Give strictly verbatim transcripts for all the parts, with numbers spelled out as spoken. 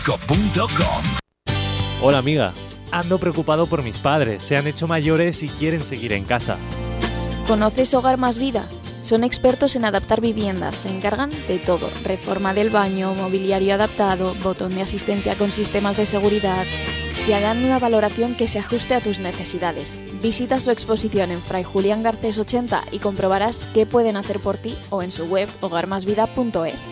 punto com. Hola amiga, ando preocupado por mis padres, se han hecho mayores y quieren seguir en casa. ¿Conoces Hogar Más Vida? Son expertos en adaptar viviendas, se encargan de todo, reforma del baño, mobiliario adaptado, botón de asistencia con sistemas de seguridad. Te harán una valoración que se ajuste a tus necesidades. Visita su exposición en Fray Julián Garcés ochenta y comprobarás qué pueden hacer por ti o en su web hogar más vida punto es.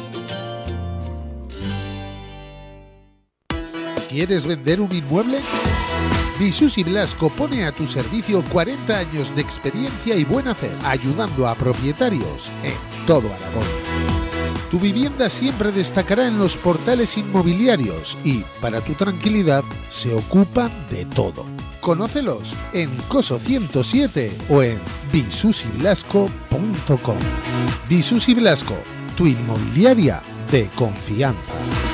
¿Quieres vender un inmueble? Visus y Blasco pone a tu servicio cuarenta años de experiencia y buen hacer, ayudando a propietarios en todo Aragón. Tu vivienda siempre destacará en los portales inmobiliarios y, para tu tranquilidad, se ocupan de todo. Conócelos en Coso ciento siete o en visus y blasco punto com. Visus y Blasco, tu inmobiliaria de confianza.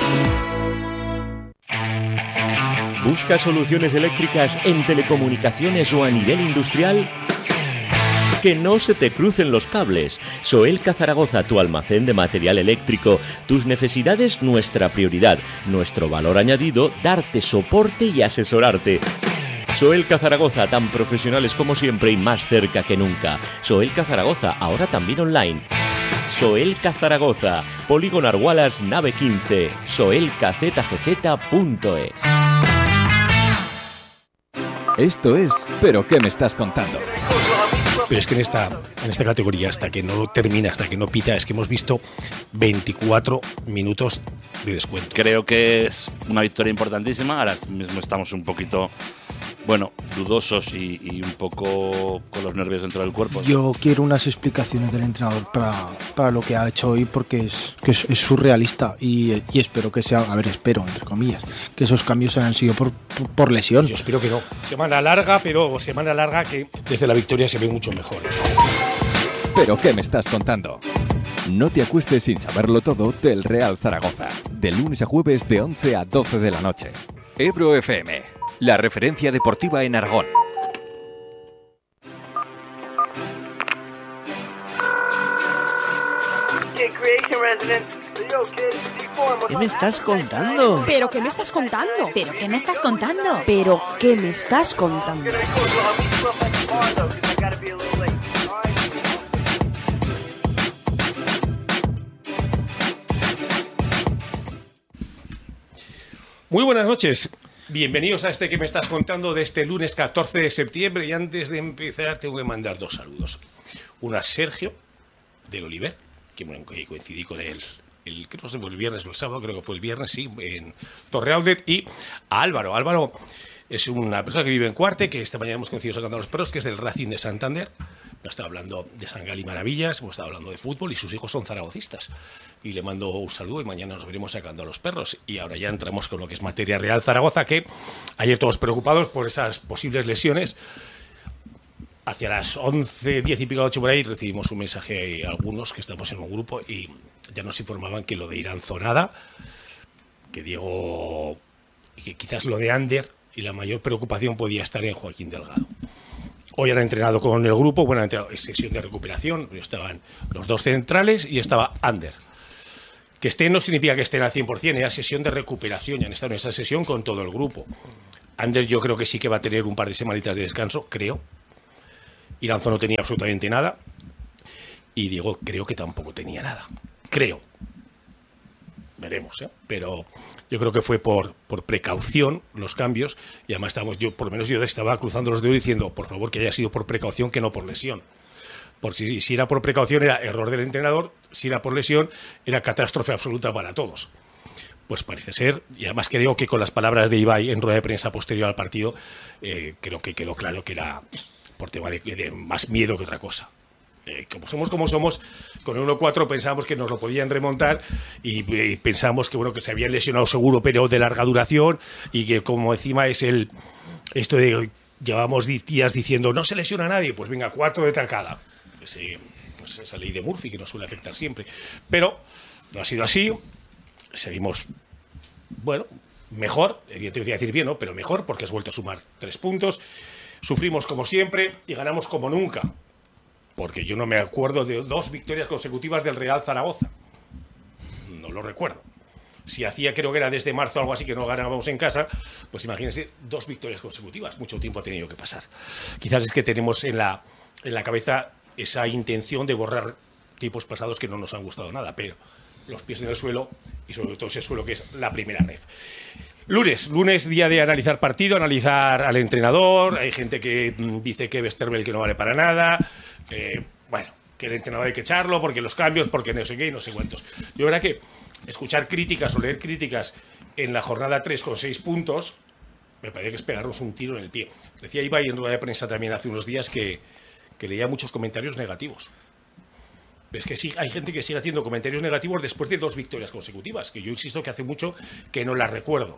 ¿Buscas soluciones eléctricas en telecomunicaciones o a nivel industrial? Que no se te crucen los cables. Soelca Zaragoza, tu almacén de material eléctrico. Tus necesidades, nuestra prioridad. Nuestro valor añadido, darte soporte y asesorarte. Soelca Zaragoza, tan profesionales como siempre y más cerca que nunca. Soelca Zaragoza, ahora también online. Soelca Zaragoza, Polígono Argualas, nave quince, soelca z g z punto es. Esto es ¿Pero qué me estás contando? Pero es que en esta, en esta categoría, hasta que no termina, hasta que no pita, es que hemos visto veinticuatro minutos de descuento. Creo que es una victoria importantísima. Ahora mismo estamos un poquito, bueno, dudosos y, y un poco con los nervios dentro del cuerpo. Yo quiero unas explicaciones del entrenador para, para lo que ha hecho hoy, porque es, que es, es surrealista y, y espero que sea, a ver, espero, entre comillas, que esos cambios hayan sido por, por, por lesión. Yo espero que no. Semana larga, pero semana larga que desde la victoria se ve mucho mejor. ¿Pero qué me estás contando? No te acuestes sin saberlo todo del Real Zaragoza. De lunes a jueves de once a doce de la noche. Ebro F M, la referencia deportiva en Aragón. ¿Qué me estás contando? ¿Pero qué me estás contando? ¿Pero qué me estás contando? ¿Pero qué me estás contando? Muy buenas noches. Bienvenidos a este que me estás contando de este lunes catorce de septiembre. Y antes de empezar tengo que mandar dos saludos. Uno a Sergio del Oliver, que coincidí con él el, que no sé, fue el viernes o el sábado, creo que fue el viernes, sí, en Torre Outlet. Y a Álvaro. Álvaro es una persona que vive en Cuarte, que esta mañana hemos conocido sacando a los perros, que es del Racing de Santander. Me estado hablando de Sangal y Maravillas, hemos estado hablando de fútbol y sus hijos son zaragocistas. Y le mando un saludo y mañana nos veremos sacando a los perros. Y ahora ya entramos con lo que es materia Real Zaragoza, que ayer todos preocupados por esas posibles lesiones. Hacia las once, diez y pico, ocho por ahí, recibimos un mensaje a algunos que estamos en un grupo y ya nos informaban que lo de Irán Zonada, que Diego, que quizás lo de Ander, y la mayor preocupación podía estar en Joaquín Delgado. Hoy han entrenado con el grupo, bueno, han entrenado en sesión de recuperación, estaban los dos centrales y estaba Ander. Que estén no significa que estén al cien por ciento, era sesión de recuperación, y han estado en esa sesión con todo el grupo. Ander yo creo que sí que va a tener un par de semanitas de descanso, creo. Iranzo no tenía absolutamente nada y Diego creo que tampoco tenía nada. Creo. Veremos, ¿eh? Pero yo creo que fue por, por precaución los cambios y además estamos, yo por lo menos yo estaba cruzando los dedos diciendo, por favor, que haya sido por precaución, que no por lesión. Por si, si era por precaución era error del entrenador, si era por lesión era catástrofe absoluta para todos. Pues parece ser, y además creo que con las palabras de Ibai en rueda de prensa posterior al partido, eh, creo que quedó claro que era por tema de, de más miedo que otra cosa. Eh, como somos como somos, con el uno cuatro pensábamos que nos lo podían remontar y, y pensamos que bueno que se habían lesionado seguro, pero de larga duración, y que como encima es el esto de llevamos días diciendo no se lesiona a nadie, pues venga, cuatro de tacada. Pues, eh, pues esa ley de Murphy que nos suele afectar siempre. Pero no ha sido así. Seguimos, bueno, mejor, evidentemente voy a decir bien, ¿no? Pero mejor porque has vuelto a sumar tres puntos. Sufrimos como siempre y ganamos como nunca, porque yo no me acuerdo de dos victorias consecutivas del Real Zaragoza. No lo recuerdo. Si hacía, creo que era desde marzo o algo así, que no ganábamos en casa, pues imagínense, dos victorias consecutivas. Mucho tiempo ha tenido que pasar. Quizás es que tenemos en la, en la cabeza esa intención de borrar tiempos pasados que no nos han gustado nada, pero los pies en el suelo y sobre todo ese suelo que es la primera ref. Lunes, lunes día de analizar partido, analizar al entrenador. Hay gente que dice que Westerveld que no vale para nada. Eh, bueno, que el entrenador hay que echarlo porque los cambios, porque no sé qué y no sé cuántos. Yo verdad que escuchar críticas o leer críticas en la jornada tres con seis puntos me parece que es pegarnos un tiro en el pie. Decía Ibai en rueda de prensa también hace unos días que, que leía muchos comentarios negativos. Es que sí, hay gente que sigue haciendo comentarios negativos después de dos victorias consecutivas, que yo insisto que hace mucho que no las recuerdo.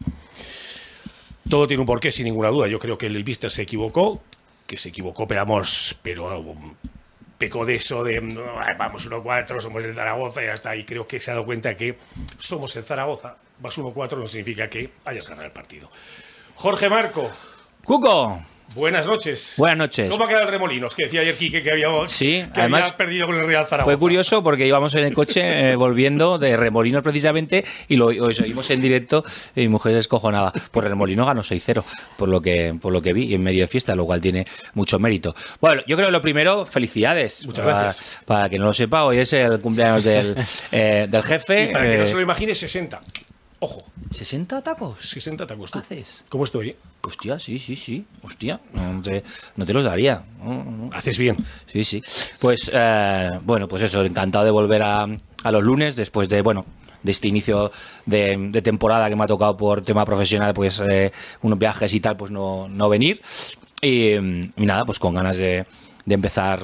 Todo tiene un porqué, sin ninguna duda. Yo creo que el Víster se equivocó, que se equivocó, pero vamos, pero um, pecó de eso de no, vamos uno cuatro, somos el Zaragoza y ya está. Y creo que se ha dado cuenta que somos el Zaragoza, vas uno cuatro no significa que hayas ganado el partido. Jorge Marco. Cuco. Buenas noches. Buenas noches. ¿Cómo ha quedado el Remolinos? Que decía ayer Quique que había, sí, que además, había perdido con el Real Zaragoza. Fue curioso porque íbamos en el coche eh, volviendo de Remolinos precisamente y lo, lo oímos en directo y mi mujer se escojonaba. Por Remolinos ganó seis cero, por lo que por lo que vi, y en medio de fiesta, lo cual tiene mucho mérito. Bueno, yo creo que lo primero, felicidades. Muchas para, gracias. Para que no lo sepa, hoy es el cumpleaños del, eh, del jefe. Y para eh, que no se lo imagine, sesenta. Ojo. ¿sesenta tacos? sesenta tacos. ¿Tú? ¿Haces? ¿Cómo estoy? Hostia, sí, sí, sí. Hostia, no te, no te los daría. No, no. Haces bien. Sí, sí. Pues, eh, bueno, pues eso, encantado de volver a, a los lunes después de, bueno, de este inicio de, de temporada que me ha tocado por tema profesional, pues eh, unos viajes y tal, pues no, no venir. Y, y nada, pues con ganas de, de empezar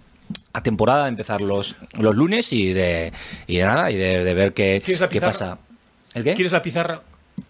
a temporada, de empezar los, los lunes y de, y de nada, y de, de ver qué, qué pasa. ¿El qué? ¿Quieres la pizarra?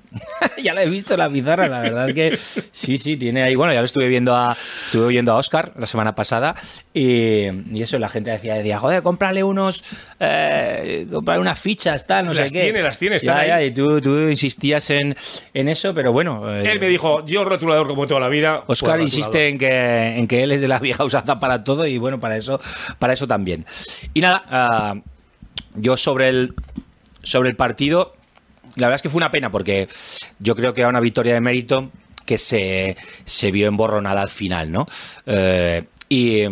Ya la he visto, la pizarra, la verdad es que sí, sí, tiene ahí, bueno, ya lo estuve viendo a estuve viendo a Óscar la semana pasada y, y eso, la gente decía, decía joder, cómprale unos eh, cómprale unas fichas, tal, no las sé qué. Tiene, las tiene, están ya, ahí. ya, y tú, tú insistías en, en eso, pero bueno. Eh, él me dijo, yo rotulador como toda la vida. Óscar pues, insiste en que, en que él es de la vieja usanza para todo y bueno, para eso, para eso también. Y nada, uh, yo sobre el, sobre el partido... La verdad es que fue una pena porque yo creo que era una victoria de mérito que se, se vio emborronada al final, ¿no? Eh, y,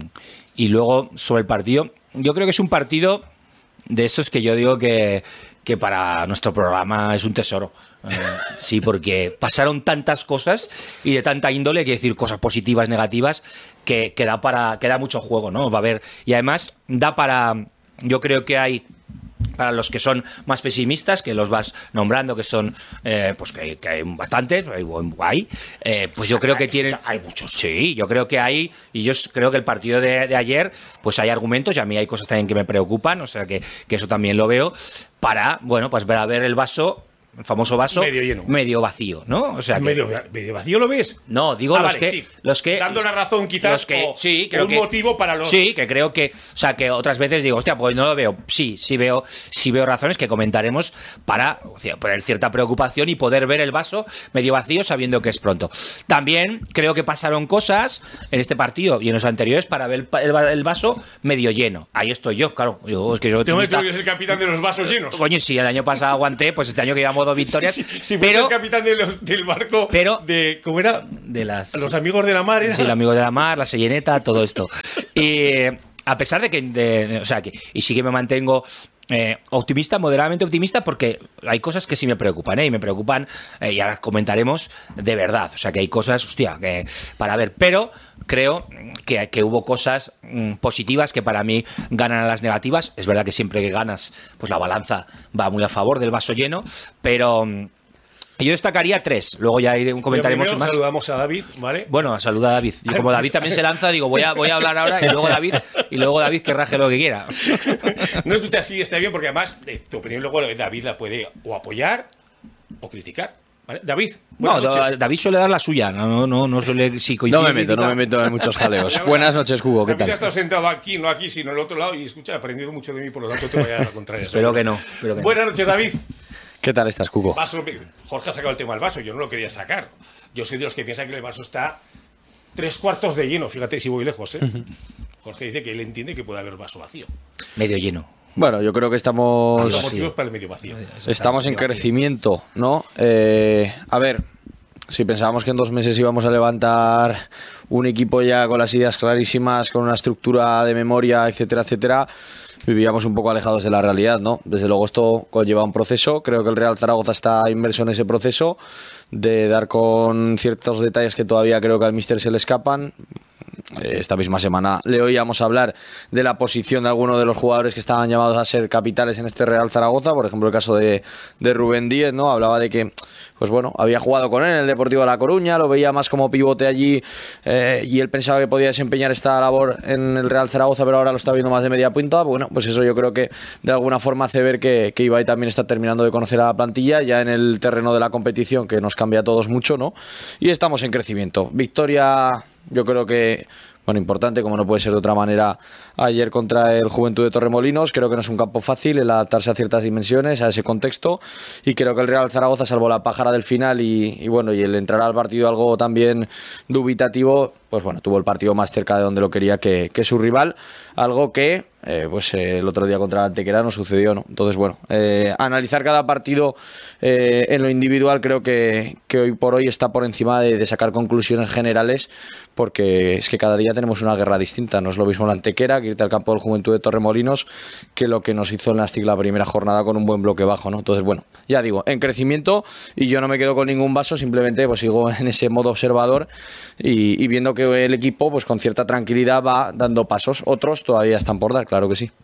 y luego, sobre el partido, yo creo que es un partido de esos que yo digo que, que para nuestro programa es un tesoro. Eh, sí, porque pasaron tantas cosas y de tanta índole, quiero decir, cosas positivas, negativas, que, que, da para, que da mucho juego, ¿no? Va a haber, y además da para... Yo creo que hay... Para los que son más pesimistas, que los vas nombrando, que son, eh, pues que, que hay bastantes, hay, hay eh, pues yo creo que tienen... Hay muchos. Sí, yo creo que hay, y yo creo que el partido de, de ayer, pues hay argumentos, y a mí hay cosas también que me preocupan, o sea que, que eso también lo veo, para, bueno, pues ver a ver el vaso... El famoso vaso medio lleno, medio vacío, ¿no? O sea, que, medio, medio vacío lo ves. No, digo ah, los, vale, que, sí. los que dando la razón quizás los que, o sí, creo un que, motivo para los sí, que creo que, o sea, que otras veces digo, hostia, pues no lo veo. Sí, sí veo, sí veo razones que comentaremos para o sea, poner cierta preocupación y poder ver el vaso medio vacío sabiendo que es pronto. También creo que pasaron cosas en este partido y en los anteriores para ver el, el, el vaso medio lleno. Ahí estoy yo, claro. Yo, es que yo tengo que ser el capitán de los vasos llenos. Coño, si el año pasado aguanté, pues este año que llevamos dos victorias. Sí, sí. Si pero el capitán de los, del barco pero de ¿cómo era? De las los amigos de la mar, ¿era? Sí, los amigos de la mar, la selleneta, todo esto. Y a pesar de que de, de, o sea, que y sí que me mantengo eh, optimista, moderadamente optimista, porque hay cosas que sí me preocupan, ¿eh? Y me preocupan, eh, y ahora comentaremos de verdad. O sea, que hay cosas, hostia, que para ver, pero creo que, que hubo cosas mm, positivas que para mí ganan a las negativas. Es verdad que siempre que ganas, pues la balanza va muy a favor del vaso lleno, pero yo destacaría tres, luego ya iré, comentaremos primero más. Saludamos a David, ¿vale? Bueno, saluda a David. Yo como David también se lanza, digo, voy a, voy a hablar ahora y luego David y luego David que raje lo que quiera. No escucha así, está bien, porque además de tu opinión luego David la puede o apoyar o criticar. ¿Vale? David, no, noches. David suele dar la suya, no, no, no suele si No me meto, no me meto en muchos jaleos. Buenas noches, Hugo, ¿qué David tal? ha estado sentado aquí, no aquí, sino en el otro lado y escucha, ha aprendido mucho de mí, por lo tanto te voy a dar la contraria. Espero que no. Espero que Buenas no. noches, David. ¿Qué tal estás, Cuco? Vaso, Jorge ha sacado el tema del vaso, yo no lo quería sacar. Yo soy de los que piensan que el vaso está tres cuartos de lleno, fíjate si voy lejos, ¿eh? Jorge dice que él entiende que puede haber vaso vacío. Medio lleno. Bueno, yo creo que estamos... Los motivos para el medio vacío. Estamos en crecimiento, ¿no? Eh, a ver, si pensábamos que en dos meses íbamos a levantar un equipo ya con las ideas clarísimas, con una estructura de memoria, etcétera, etcétera, vivíamos un poco alejados de la realidad, ¿no? Desde luego esto conlleva un proceso. Creo que el Real Zaragoza está inmerso en ese proceso de dar con ciertos detalles que todavía creo que al míster se le escapan. Esta misma semana le oíamos hablar de la posición de algunos de los jugadores que estaban llamados a ser capitales en este Real Zaragoza, por ejemplo el caso de, de Rubén Díez, ¿no? Hablaba de que, pues bueno, había jugado con él en el Deportivo de La Coruña, lo veía más como pivote allí eh, y él pensaba que podía desempeñar esta labor en el Real Zaragoza, pero ahora lo está viendo más de media punta. Bueno, pues eso yo creo que de alguna forma hace ver que, que Ibai también está terminando de conocer a la plantilla ya en el terreno de la competición, que nos cambia a todos mucho, ¿no? Y estamos en crecimiento. Victoria, yo creo que, bueno, importante, como no puede ser de otra manera, ayer contra el Juventud de Torremolinos. Creo que no es un campo fácil el adaptarse a ciertas dimensiones, a ese contexto, y creo que el Real Zaragoza, salvo la pájara del final y, y bueno, y el entrar al partido algo también dubitativo, pues bueno, tuvo el partido más cerca de donde lo quería que, que su rival, algo que eh, pues eh, el otro día contra el Antequera no sucedió, ¿no? Entonces, bueno, eh, analizar cada partido eh, en lo individual creo que, que hoy por hoy está por encima de, de sacar conclusiones generales, porque es que cada día tenemos una guerra distinta. No es lo mismo la Antequera que irte al campo del Juventud de Torremolinos, que lo que nos hizo en la Nastic la primera jornada con un buen bloque bajo, ¿no? Entonces, bueno, ya digo, en crecimiento, y yo no me quedo con ningún vaso, simplemente pues sigo en ese modo observador y, y viendo que el equipo pues con cierta tranquilidad va dando pasos. Otros todavía están por dar, claro que sí.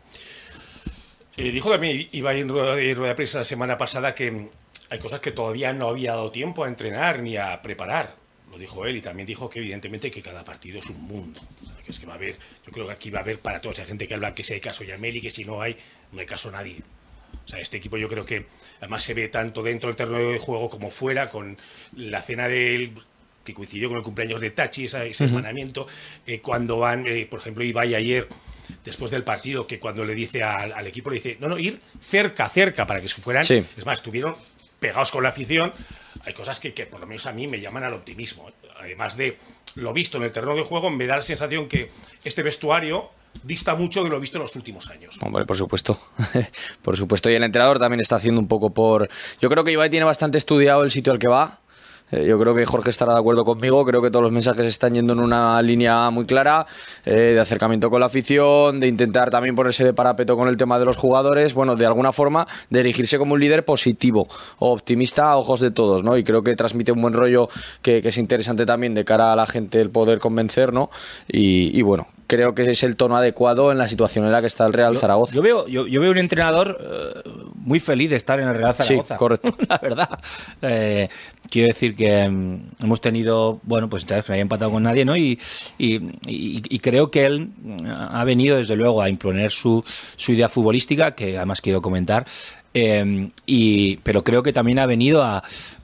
Eh, dijo también Ibai en rueda de, rueda de prensa la semana pasada que hay cosas que todavía no había dado tiempo a entrenar ni a preparar. Lo dijo él, y también dijo que evidentemente que cada partido es un mundo. O sea, que es que va a haber, yo creo que aquí va a haber para toda esa gente que habla que si hay caso Yamel y que si no hay, no hay caso a nadie. O sea, este equipo yo creo que además se ve tanto dentro del terreno de juego como fuera, con la cena del... que coincidió con el cumpleaños de Tachi, ese, ese uh-huh. hermanamiento, eh, cuando van, eh, por ejemplo, Ibai ayer, después del partido, que cuando le dice al, al equipo, le dice, no, no, ir cerca, cerca, para que se fueran, sí. Es más, estuvieron pegados con la afición. Hay cosas que, que por lo menos a mí me llaman al optimismo, ¿eh? Además de lo visto en el terreno de juego, me da la sensación que este vestuario dista mucho de lo visto en los últimos años. Hombre, por supuesto. Por supuesto, y el entrenador también está haciendo un poco por... Yo creo que Ibai tiene bastante estudiado el sitio al que va. Yo creo que Jorge estará de acuerdo conmigo. Creo que todos los mensajes están yendo en una línea muy clara, eh, de acercamiento con la afición, de intentar también ponerse de parapeto con el tema de los jugadores. Bueno, de alguna forma, de erigirse como un líder positivo o optimista a ojos de todos, ¿no? Y creo que transmite un buen rollo que, que es interesante también de cara a la gente el poder convencer, ¿no? Y, y bueno, creo que es el tono adecuado en la situación en la que está el Real yo, Zaragoza. Yo veo, yo, yo veo un entrenador eh, muy feliz de estar en el Real Zaragoza. Sí, correcto. La verdad. Eh, quiero decir que um, hemos tenido, bueno, pues entonces que no había empatado con nadie, ¿no? Y, y, y, y creo que él ha venido, desde luego, a imponer su, su idea futbolística, que además quiero comentar. Eh, y, pero creo que también ha venido a,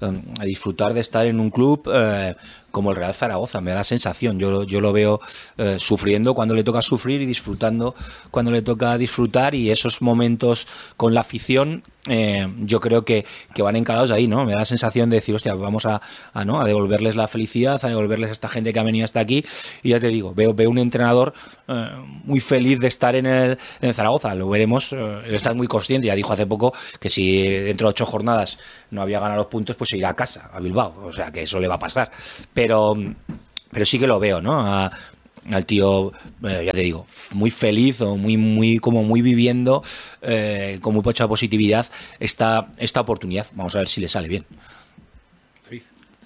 a disfrutar de estar en un club eh, como el Real Zaragoza. Me da la sensación, yo, yo lo veo eh, sufriendo cuando le toca sufrir y disfrutando cuando le toca disfrutar, y esos momentos con la afición eh, yo creo que, que van encalados ahí, ¿no? Me da la sensación de decir, hostia, vamos a, a, ¿no? a devolverles la felicidad, a devolverles a esta gente que ha venido hasta aquí, y ya te digo, veo, veo un entrenador eh, muy feliz de estar en el, en el Zaragoza. Lo veremos, eh, él está muy consciente, ya dijo hace poco que si dentro de ocho jornadas no había ganado los puntos, pues se irá a casa, a Bilbao, o sea que eso le va a pasar. Pero, pero sí que lo veo, ¿no? A, al tío, eh, ya te digo, muy feliz o muy, muy, como muy viviendo, eh, con muy mucha positividad esta, esta oportunidad. Vamos a ver si le sale bien. David,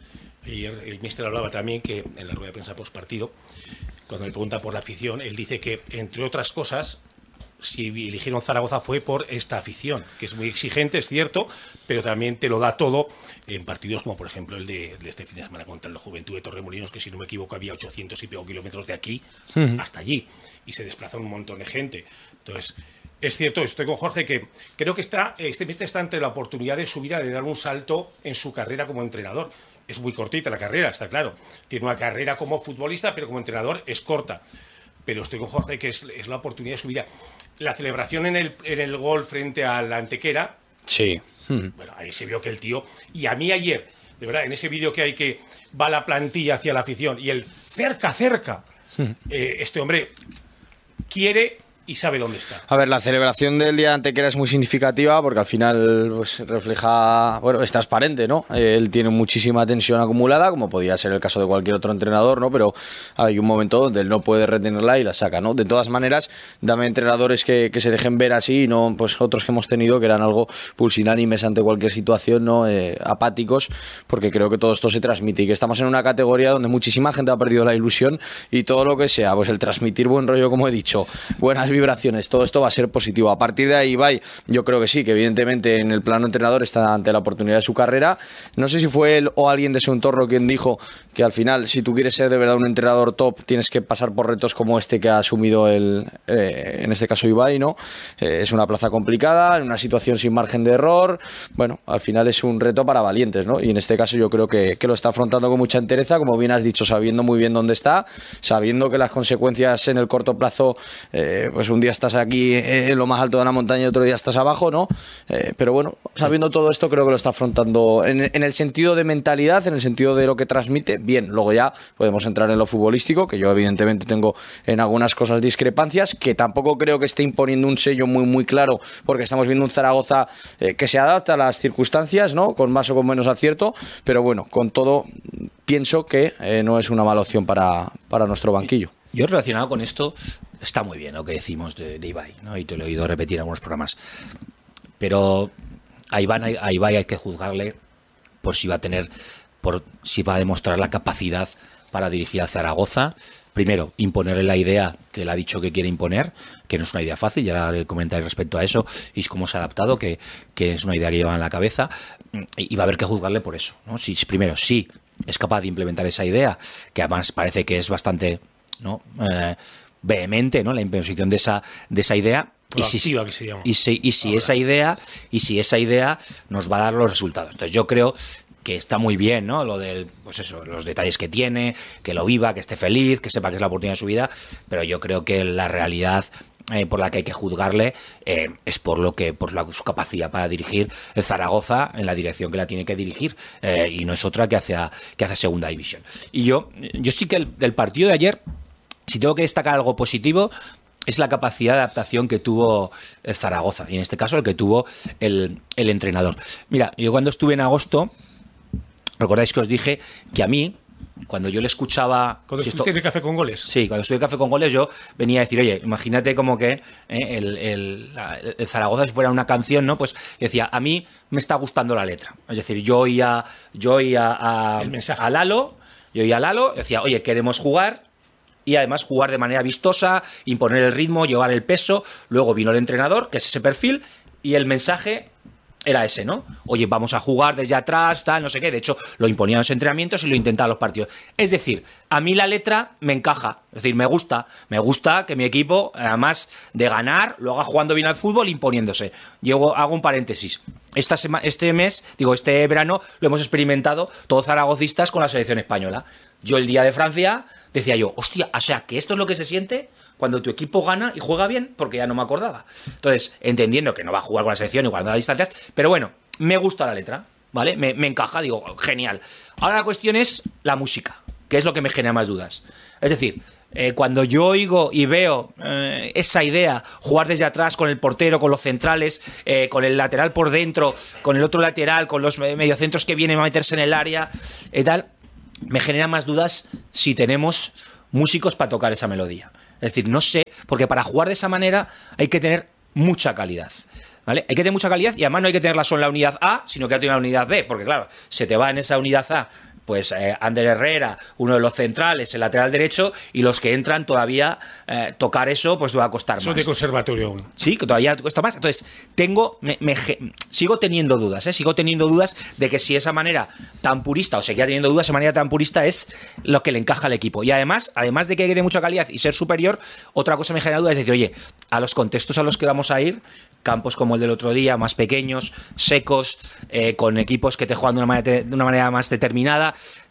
y el, el míster hablaba también que en la rueda de prensa post partido, cuando le pregunta por la afición, él dice que, entre otras cosas, si eligieron Zaragoza fue por esta afición, que es muy exigente, es cierto, pero también te lo da todo en partidos como por ejemplo el de, de este fin de semana contra la Juventud de Torremolinos, que si no me equivoco había ochocientos y pico kilómetros de aquí uh-huh. hasta allí, y se desplaza un montón de gente. Entonces, es cierto, estoy con Jorge, que creo que está, este míster está entre la oportunidad de su vida de dar un salto en su carrera como entrenador. Es muy cortita la carrera, está claro. Tiene una carrera como futbolista, pero como entrenador es corta. Pero estoy con Jorge, que es, es la oportunidad de su vida. La celebración en el, en el gol frente a la Antequera. Sí. Bueno, ahí se vio que el tío... Y a mí ayer, de verdad, en ese vídeo que hay que va la plantilla hacia la afición y el cerca, cerca, eh, este hombre quiere y sabe dónde está. A ver, la celebración del día de Antequera es muy significativa porque al final pues, refleja, bueno, es transparente, ¿no? Él tiene muchísima tensión acumulada, como podría ser el caso de cualquier otro entrenador, ¿no? Pero hay un momento donde él no puede retenerla y la saca, ¿no? De todas maneras, dame entrenadores que, que se dejen ver así y no pues otros que hemos tenido que eran algo pulsinánimes ante cualquier situación, ¿no? Eh, apáticos, porque creo que todo esto se transmite y que estamos en una categoría donde muchísima gente ha perdido la ilusión y todo lo que sea, pues el transmitir buen rollo, como he dicho, buenas vibraciones, todo esto va a ser positivo. A partir de ahí, Ibai, yo creo que sí, que evidentemente en el plano entrenador está ante la oportunidad de su carrera. No sé si fue él o alguien de su entorno quien dijo que al final, si tú quieres ser de verdad un entrenador top, tienes que pasar por retos como este que ha asumido el, eh, en este caso Ibai, ¿no? Eh, es una plaza complicada, en una situación sin margen de error. Bueno, al final es un reto para valientes, ¿no? Y en este caso yo creo que, que lo está afrontando con mucha entereza, como bien has dicho, sabiendo muy bien dónde está, sabiendo que las consecuencias en el corto plazo, eh, pues un día estás aquí en lo más alto de una montaña y otro día estás abajo, ¿no? Eh, pero bueno, sabiendo todo esto creo que lo está afrontando en, en el sentido de mentalidad, en el sentido de lo que transmite, bien. Luego ya podemos entrar en lo futbolístico, que yo evidentemente tengo en algunas cosas discrepancias, que tampoco creo que esté imponiendo un sello muy muy claro, porque estamos viendo un Zaragoza eh, que se adapta a las circunstancias, ¿no? Con más o con menos acierto, pero bueno, con todo pienso que eh, no es una mala opción para, para nuestro banquillo. Yo relacionado con esto, está muy bien lo que decimos de, de Ibai, ¿no? Y te lo he oído repetir en algunos programas. Pero a Ibai, a Ibai hay que juzgarle por si va a tener, por si va a demostrar la capacidad para dirigir a Zaragoza. Primero, imponerle la idea que él ha dicho que quiere imponer, que no es una idea fácil, ya le comentaré respecto a eso, y cómo se ha adaptado, que, que es una idea que lleva en la cabeza, y va a haber que juzgarle por eso, ¿no? Si, primero, sí es capaz de implementar esa idea, que además parece que es bastante, ¿no? Eh, vehemente, ¿no? La imposición de esa, de esa idea. Y si, que se llama. y si, y si esa idea, y si esa idea nos va a dar los resultados. Entonces yo creo que está muy bien, ¿no? Lo del, pues eso, los detalles que tiene, que lo viva, que esté feliz, que sepa que es la oportunidad de su vida, pero yo creo que la realidad eh, por la que hay que juzgarle eh, es por lo que, por la, su capacidad para dirigir el Zaragoza en la dirección que la tiene que dirigir, eh, y no es otra que hacia, que hacia segunda división. Y yo, yo sí que el, del partido de ayer, si tengo que destacar algo positivo, es la capacidad de adaptación que tuvo el Zaragoza, y en este caso el que tuvo el, el entrenador. Mira, yo cuando estuve en agosto, recordáis que os dije que a mí, cuando yo le escuchaba... Cuando si estuviste esto, en el Café con Goles. Sí, cuando estuve en el Café con Goles yo venía a decir, oye, imagínate como que eh, el, el, la, el Zaragoza si fuera una canción, ¿no? Pues yo decía, a mí me está gustando la letra. Es decir, yo oía, yo oía a, a Lalo, yo oía a Lalo, decía, oye, queremos jugar, y además jugar de manera vistosa, imponer el ritmo, llevar el peso. Luego vino el entrenador, que es ese perfil, y el mensaje era ese, ¿no? Oye, vamos a jugar desde atrás, tal, no sé qué. De hecho, lo imponía en los entrenamientos y lo intentaba en los partidos. Es decir, a mí la letra me encaja. Es decir, me gusta. Me gusta que mi equipo, además de ganar, lo haga jugando bien al fútbol, imponiéndose. Yo hago un paréntesis. Esta sema, este mes, digo, este verano, lo hemos experimentado todos zaragocistas con la selección española. Yo el día de Francia decía yo, hostia, o sea, que esto es lo que se siente cuando tu equipo gana y juega bien, porque ya no me acordaba. Entonces, entendiendo que no va a jugar con la selección y guardando las distancias, pero bueno, me gusta la letra, ¿vale? Me, me encaja, digo, genial. Ahora la cuestión es la música, que es lo que me genera más dudas. Es decir, eh, cuando yo oigo y veo eh, esa idea, jugar desde atrás con el portero, con los centrales, eh, con el lateral por dentro, con el otro lateral, con los mediocentros que vienen a meterse en el área y tal, me genera más dudas si tenemos músicos para tocar esa melodía. Es decir, no sé, porque para jugar de esa manera hay que tener mucha calidad, ¿vale? Hay que tener mucha calidad y además no hay que tenerla solo en la unidad A, sino que hay que tener la unidad B, porque claro, se te va en esa unidad A, pues eh, Ander Herrera, uno de los centrales, el lateral derecho, y los que entran todavía, eh, tocar eso pues va a costar eso más. Eso de conservatorio aún. Sí, que todavía cuesta más. Entonces, tengo, me, me, sigo teniendo dudas, ¿eh? Sigo teniendo dudas de que si esa manera tan purista, o seguía teniendo dudas, esa manera tan purista es lo que le encaja al equipo. Y además, además de que hay que tener mucha calidad y ser superior, otra cosa me genera dudas es decir, oye, a los contextos a los que vamos a ir, campos como el del otro día, más pequeños, secos, eh, con equipos que te juegan de una manera, de una manera más determinada,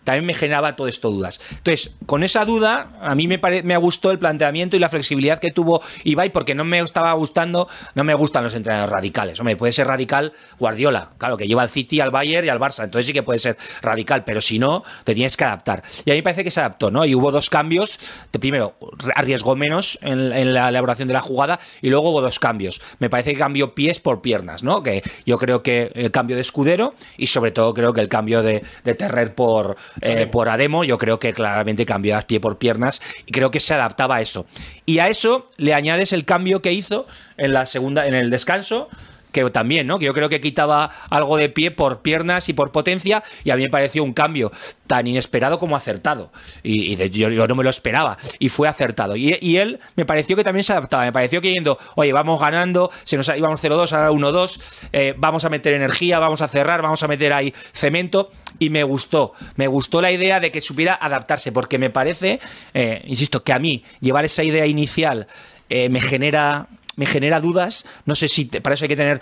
también me generaba todo esto dudas. Entonces, con esa duda, a mí me, pare, me gustó el planteamiento y la flexibilidad que tuvo Ibai, porque no me estaba gustando, no me gustan los entrenadores radicales. Hombre, puede ser radical Guardiola, claro, que lleva al City, al Bayern y al Barça, entonces sí que puede ser radical, pero si no, te tienes que adaptar. Y a mí me parece que se adaptó, ¿no? Y hubo dos cambios. Primero, arriesgó menos en, en la elaboración de la jugada y luego hubo dos cambios. Me parece que cambió pies por piernas, ¿no? Que yo creo que el cambio de Escudero y sobre todo creo que el cambio de, de Terrer por... Eh, por Ademo, yo creo que claramente cambió a pie por piernas y creo que se adaptaba a eso. Y a eso le añades el cambio que hizo en la segunda, en el descanso, que también, ¿no? Que yo creo que quitaba algo de pie por piernas y por potencia, y a mí me pareció un cambio tan inesperado como acertado. Y, y de, yo, yo no me lo esperaba, y fue acertado. Y, y él me pareció que también se adaptaba. Me pareció que yendo, oye, vamos ganando, se nos íbamos cero dos, ahora uno dos, eh, vamos a meter energía, vamos a cerrar, vamos a meter ahí cemento. Y me gustó, me gustó la idea de que supiera adaptarse, porque me parece, eh, insisto, que a mí llevar esa idea inicial eh, me genera... me genera dudas, no sé si te, para eso hay que tener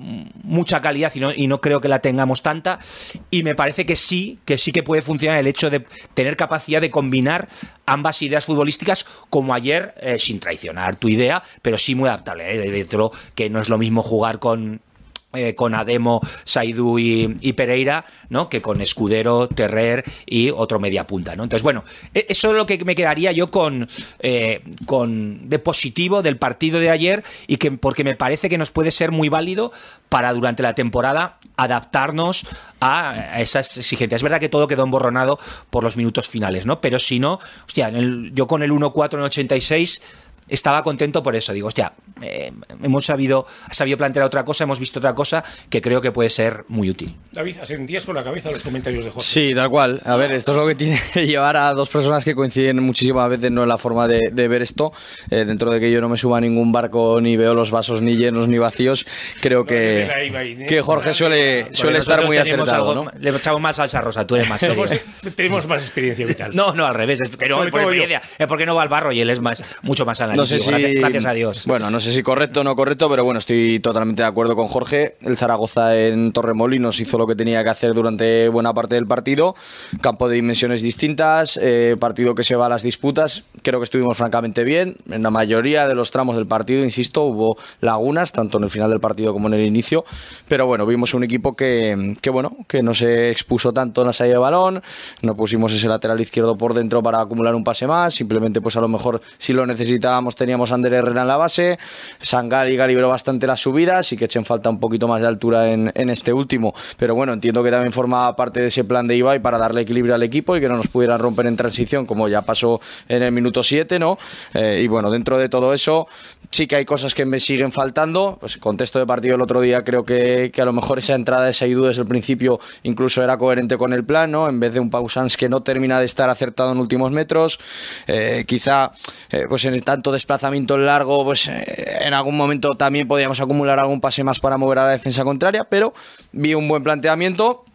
mucha calidad y no, y no creo que la tengamos tanta, y me parece que sí, que sí que puede funcionar el hecho de tener capacidad de combinar ambas ideas futbolísticas, como ayer, eh, sin traicionar tu idea, pero sí muy adaptable, ¿eh? De hecho, que no es lo mismo jugar con... Eh, con Ademo, Saidú y, y Pereira, ¿no? Que con Escudero, Terrer y otro media punta, ¿no? Entonces, bueno, eso es lo que me quedaría yo con, eh, con de positivo del partido de ayer, y que porque me parece que nos puede ser muy válido para durante la temporada adaptarnos a, a esas exigencias. Es verdad que todo quedó emborronado por los minutos finales, ¿no? Pero si no, hostia, en el, yo con el uno cuatro en el ochenta y seis estaba contento por eso. Digo, hostia, eh, hemos sabido, sabido plantear otra cosa, hemos visto otra cosa que creo que puede ser muy útil. David, ¿asentías con la cabeza los comentarios de Jorge? Sí, tal cual. A ver, esto es lo que tiene que llevar a dos personas que coinciden muchísimas veces, no en la forma de, de ver esto. Eh, dentro de que yo no me suba a ningún barco, ni veo los vasos ni llenos ni vacíos, creo no, que, ahí, ahí, que Jorge suele, suele estar muy acertado, algo, ¿no? Le echamos más salsa rosa, tú eres más serio. Tenemos más experiencia vital. No, no, al revés. Es, que no, por experiencia, es porque no va al barro y él es más, mucho más analítico. No sé si, gracias, gracias a Dios. Bueno, no sé si correcto o no correcto, pero bueno, estoy totalmente de acuerdo con Jorge. El Zaragoza en Torremolinos hizo lo que tenía que hacer durante buena parte del partido. Campo de dimensiones distintas, eh, partido que se va a las disputas. Creo que estuvimos francamente bien. En la mayoría de los tramos del partido, insisto, hubo lagunas, tanto en el final del partido como en el inicio. Pero bueno, vimos un equipo que, que bueno, que no se expuso tanto en la salida de balón. No pusimos ese lateral izquierdo por dentro para acumular un pase más. Simplemente, pues a lo mejor, si lo necesitábamos, teníamos a Ander Herrera en la base. Sangaliga liberó bastante las subidas y que echen falta un poquito más de altura en, en este último, pero bueno, entiendo que también formaba parte de ese plan de Ibai para darle equilibrio al equipo y que no nos pudieran romper en transición, como ya pasó en el minuto siete, ¿no? Eh, y bueno, dentro de todo eso sí que hay cosas que me siguen faltando. Pues el contexto de partido el otro día, creo que, que a lo mejor esa entrada de Saidú desde el principio incluso era coherente con el plan, ¿no? En vez de un Pausans que no termina de estar acertado en últimos metros, eh, quizá eh, pues en el tanto desplazamiento largo, pues eh, en algún momento también podíamos acumular algún pase más para mover a la defensa contraria, pero vi un buen planteamiento.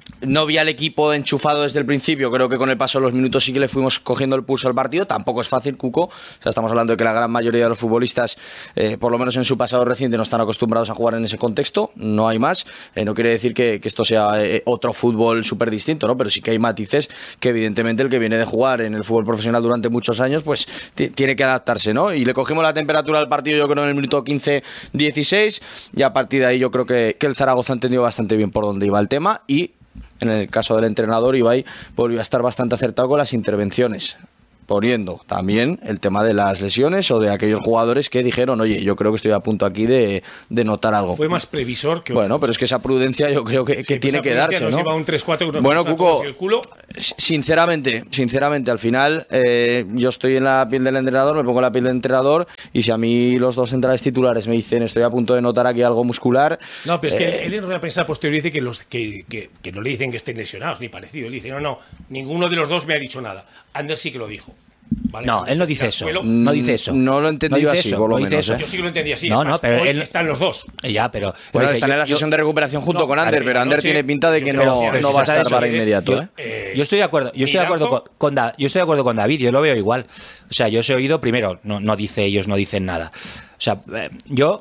No vi al equipo enchufado desde el principio. Creo que con el paso de los minutos sí que le fuimos cogiendo el pulso al partido. Tampoco es fácil, Cuco. O sea, estamos hablando de que la gran mayoría de los futbolistas, eh, por lo menos en su pasado reciente, no están acostumbrados a jugar en ese contexto. No hay más. Eh, no quiere decir que, que esto sea eh, otro fútbol súper distinto, ¿no? Pero sí que hay matices que evidentemente el que viene de jugar en el fútbol profesional durante muchos años, pues t- tiene que adaptarse, ¿no? Y le cogimos la temperatura al partido, yo creo, en el minuto quince dieciséis. Y a partir de ahí yo creo que, que el Zaragoza entendió bastante bien por dónde iba el tema y en el caso del entrenador, Ibai volvió a estar bastante acertado con las intervenciones, poniendo también el tema de las lesiones o de aquellos jugadores que dijeron, oye, yo creo que estoy a punto aquí de, de notar algo. Fue más previsor que... Bueno, pero es que esa prudencia yo creo que, que sí, tiene que darse, ¿no? Iba un tres cuatro, bueno, Cuco, el culo. sinceramente, sinceramente, al final eh, yo estoy en la piel del entrenador, me pongo en la piel del entrenador y si a mí los dos centrales titulares me dicen estoy a punto de notar aquí algo muscular... No, pero es eh, que él en una prensa posterior dice que, los, que, que, que no le dicen que estén lesionados, ni parecido. Él dice, no, no, ninguno de los dos me ha dicho nada. Ander sí que lo dijo. Vale, no, él no dice eso. No dice eso. No lo he entendido no así, eso, por lo no menos. ¿eh? Yo sí que lo entendí así. No, es más, no, pero hoy él... están los dos. Ya, pero. Bueno, dice, están yo, en la sesión yo, de recuperación junto no, con Ander, pero Ander tiene pinta de que no, no, no va a estar eso, para inmediato. Yo, eh, yo estoy de acuerdo. Yo estoy de acuerdo con, con da, yo estoy de acuerdo con David. Yo lo veo igual. O sea, yo os he oído primero. No, no dice ellos, no dicen nada. O sea, eh, yo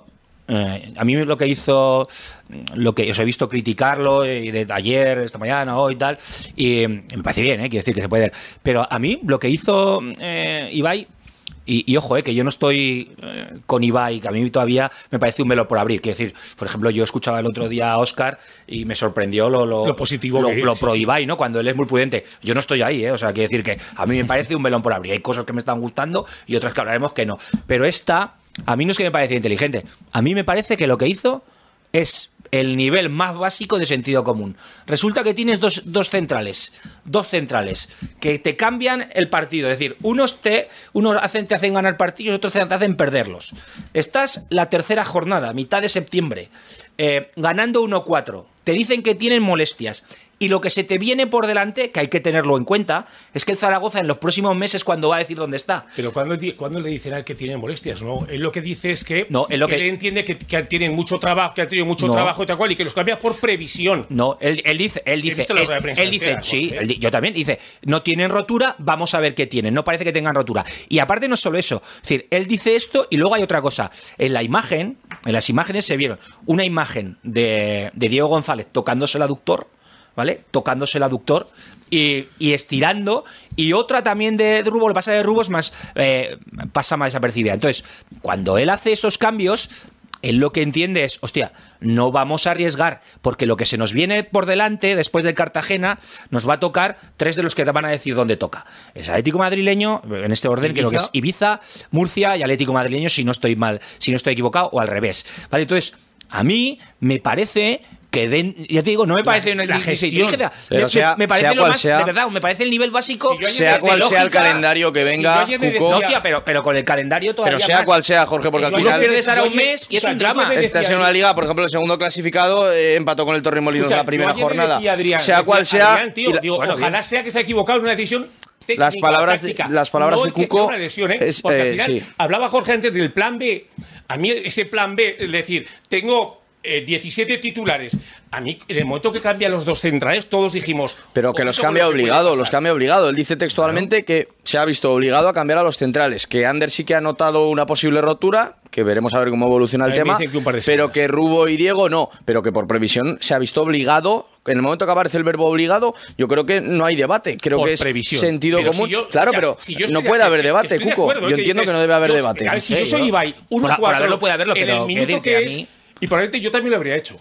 Eh, a mí lo que hizo, lo que os he visto criticarlo y de ayer, esta mañana, hoy y tal, y eh, me parece bien, ¿eh? Quiero decir que se puede ver. Pero a mí lo que hizo eh, Ibai, y, y ojo, eh, que yo no estoy eh, con Ibai, que a mí todavía me parece un velo por abrir. Quiero decir, por ejemplo, yo escuchaba el otro día a Óscar y me sorprendió lo, lo, lo positivo, lo, que lo es, pro sí, Ibai, ¿no? Cuando él es muy prudente. Yo no estoy ahí, ¿eh? O sea, quiero decir que a mí me parece un melón por abrir. Hay cosas que me están gustando y otras que hablaremos que no. Pero esta, a mí no es que me parezca inteligente. A mí me parece que lo que hizo es el nivel más básico de sentido común. Resulta que tienes dos, dos centrales, dos centrales, que te cambian el partido. Es decir, unos te, unos hacen, te hacen ganar partidos y otros te hacen perderlos. Estás la tercera jornada, mitad de septiembre, eh, ganando uno cuatro. Te dicen que tienen molestias. Y lo que se te viene por delante, que hay que tenerlo en cuenta, es que el Zaragoza en los próximos meses cuando va a decir dónde está. Pero cuando, cuando le dicen a él que tiene molestias, ¿no? Él lo que dice es que, no, él lo que, que... él entiende que, que tienen mucho trabajo, que han tenido mucho no. trabajo y tal cual, y que los cambia por previsión. No, él, él dice, él dice, él, él dice, entera, sí, él, yo también, dice, no tienen rotura, vamos a ver qué tienen, no parece que tengan rotura. Y aparte no es solo eso, es decir, él dice esto y luego hay otra cosa. En la imagen, en las imágenes se vieron una imagen de, de Diego González tocándose el aductor, ¿vale? Tocándose el aductor y, y estirando, y otra también de, de Rubo. Lo que pasa de Rubo es más, eh, pasa más desapercibida. Entonces, cuando él hace esos cambios, él lo que entiende es, hostia, no vamos a arriesgar, porque lo que se nos viene por delante, después del Cartagena, nos va a tocar tres de los que van a decir dónde toca. Es Atlético Madrileño, en este orden, que lo que es Ibiza, Murcia y Atlético Madrileño, si no estoy mal, si no estoy equivocado, o al revés. ¿Vale? Entonces, a mí me parece que den, ya te digo, no me parece la, la, la gestión, me, me, sea, me parece sea lo cual más, sea, de verdad, me parece el nivel básico, si sea cual sea el calendario que venga, si Cuco, no, tía, pero, pero con el calendario todavía pero sea más. cual sea, Jorge, porque al tú final lo pierdes ahora un mes y es un drama. Esta es una liga, por ejemplo, el segundo clasificado eh, empató con el Torremolinos en la primera jornada. Adrián, sea cual decía, sea, Adrián, tío, la, digo, bueno, ojalá bien. sea que se ha equivocado en una decisión técnica, las palabras de, las palabras no de que Cuco sea una lesión, ¿eh? es, porque eh, al final sí. hablaba Jorge antes del plan B. A mí ese plan B, es decir, tengo eh, diecisiete titulares. A mí, en el momento que cambian los dos centrales, todos dijimos... Pero que los cambia obligado, los cambia obligado. Él dice textualmente claro. que se ha visto obligado a cambiar a los centrales. Que Ander sí que ha notado una posible rotura, que veremos a ver cómo evoluciona el tema, que pero que Rubo y Diego no. Pero que por previsión se ha visto obligado... En el momento que aparece el verbo obligado, yo creo que no hay debate. Creo por que es previsión. sentido pero común. Si yo, claro, o sea, pero si yo no de, puede haber de, debate, de Cuco. acuerdo, yo entiendo dices, que no debe haber yo, debate. A ver, si yo soy Ibai, uno cuatro, no puede haberlo, en pero el minuto que es, mí... y probablemente yo también lo habría hecho.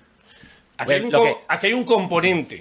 Aquí, bueno, hay un, lo que... aquí hay un componente,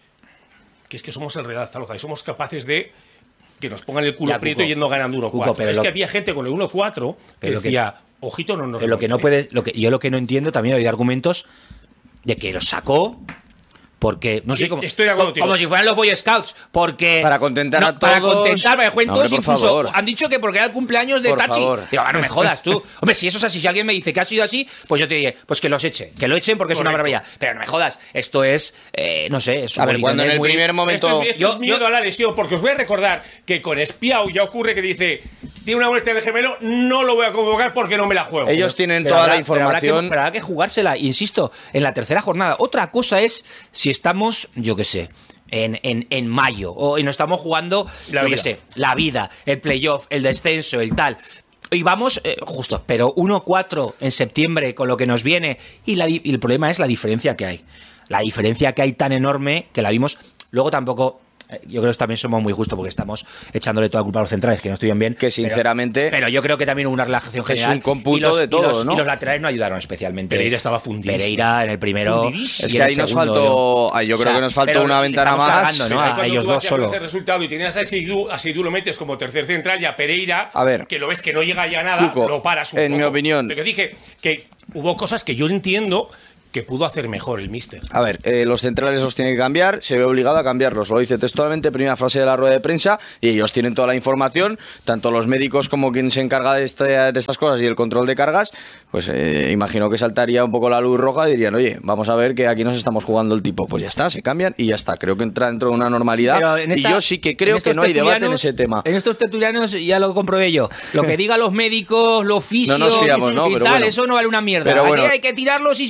que es que somos el Real Zaragoza y somos capaces de que nos pongan el culo aprieto yendo ganando uno cuatro. Es lo... que había gente con el uno cuatro que decía, que... ojito, no nos lo que no puede, lo que yo lo que no entiendo también hay argumentos de que lo sacó porque no sí, sé cómo, estoy de acuerdo, como, como si fueran los Boy Scouts, porque para contentar no, a todos, para contentar, me cuentos, no, incluso han dicho que porque era el cumpleaños de por Tachi. Favor. Digo, ah, no me jodas tú. Hombre, si eso es así, si alguien me dice que ha sido así, pues yo te diré, pues que los eche, que lo echen porque Correcto. Es una barbaridad. Pero no me jodas, esto es, eh, no sé, es a ver, cuando en el muy... primer momento esto es, esto yo, es miedo yo... a la lesión, porque os voy a recordar que con Espiau ya ocurre que dice tiene una molestia del gemelo, no lo voy a convocar porque no me la juego. Ellos tienen pero toda habrá, la información. Pero habrá, que, pero habrá que jugársela, insisto, en la tercera jornada. Otra cosa es si estamos, yo qué sé, en, en, en mayo, o y nos estamos jugando, la yo vida. qué sé, la vida, el playoff, el descenso, el tal. Y vamos, eh, justo, pero uno cuatro en septiembre con lo que nos viene. Y, la, y el problema es la diferencia que hay. La diferencia que hay tan enorme que la vimos. Luego tampoco... Yo creo que también somos muy justos porque estamos echándole toda la culpa a los centrales que no estuvieron bien. Que sinceramente. Pero, pero yo creo que también hubo una relajación general. Es un cómputo y los, de todo, y los, ¿no? Y los laterales no ayudaron especialmente. Pereira estaba fundidísimo. Pereira en el primero. Es que ahí nos faltó. Yo, yo creo o sea, que nos faltó una ventana más. Cagando, ¿no? A ellos dos solo. Ese resultado y tenías a Seydou, a Seydou lo metes como tercer central y a Pereira, a ver, que lo ves que no llega ya nada, Cuco, lo paras un en poco. mi opinión. Pero dije que hubo cosas que yo entiendo que pudo hacer mejor el míster. A ver, eh, los centrales los tiene que cambiar, se ve obligado a cambiarlos, lo dice textualmente, primera frase de la rueda de prensa, y ellos tienen toda la información, tanto los médicos como quien se encarga de, este, de estas cosas y el control de cargas, pues eh, imagino que saltaría un poco la luz roja y dirían, oye, vamos a ver que aquí nos estamos jugando el tipo. Pues ya está, se cambian y ya está, creo que entra dentro de una normalidad, esta, y yo sí que creo que no hay debate en ese tema. En estos tertulianos ya lo comprobé yo, lo que digan los médicos, los fisios, no nos fiamos, y no, tal, pero bueno. eso no vale una mierda. Pero aquí bueno, hay que tirarlos y si se lesiona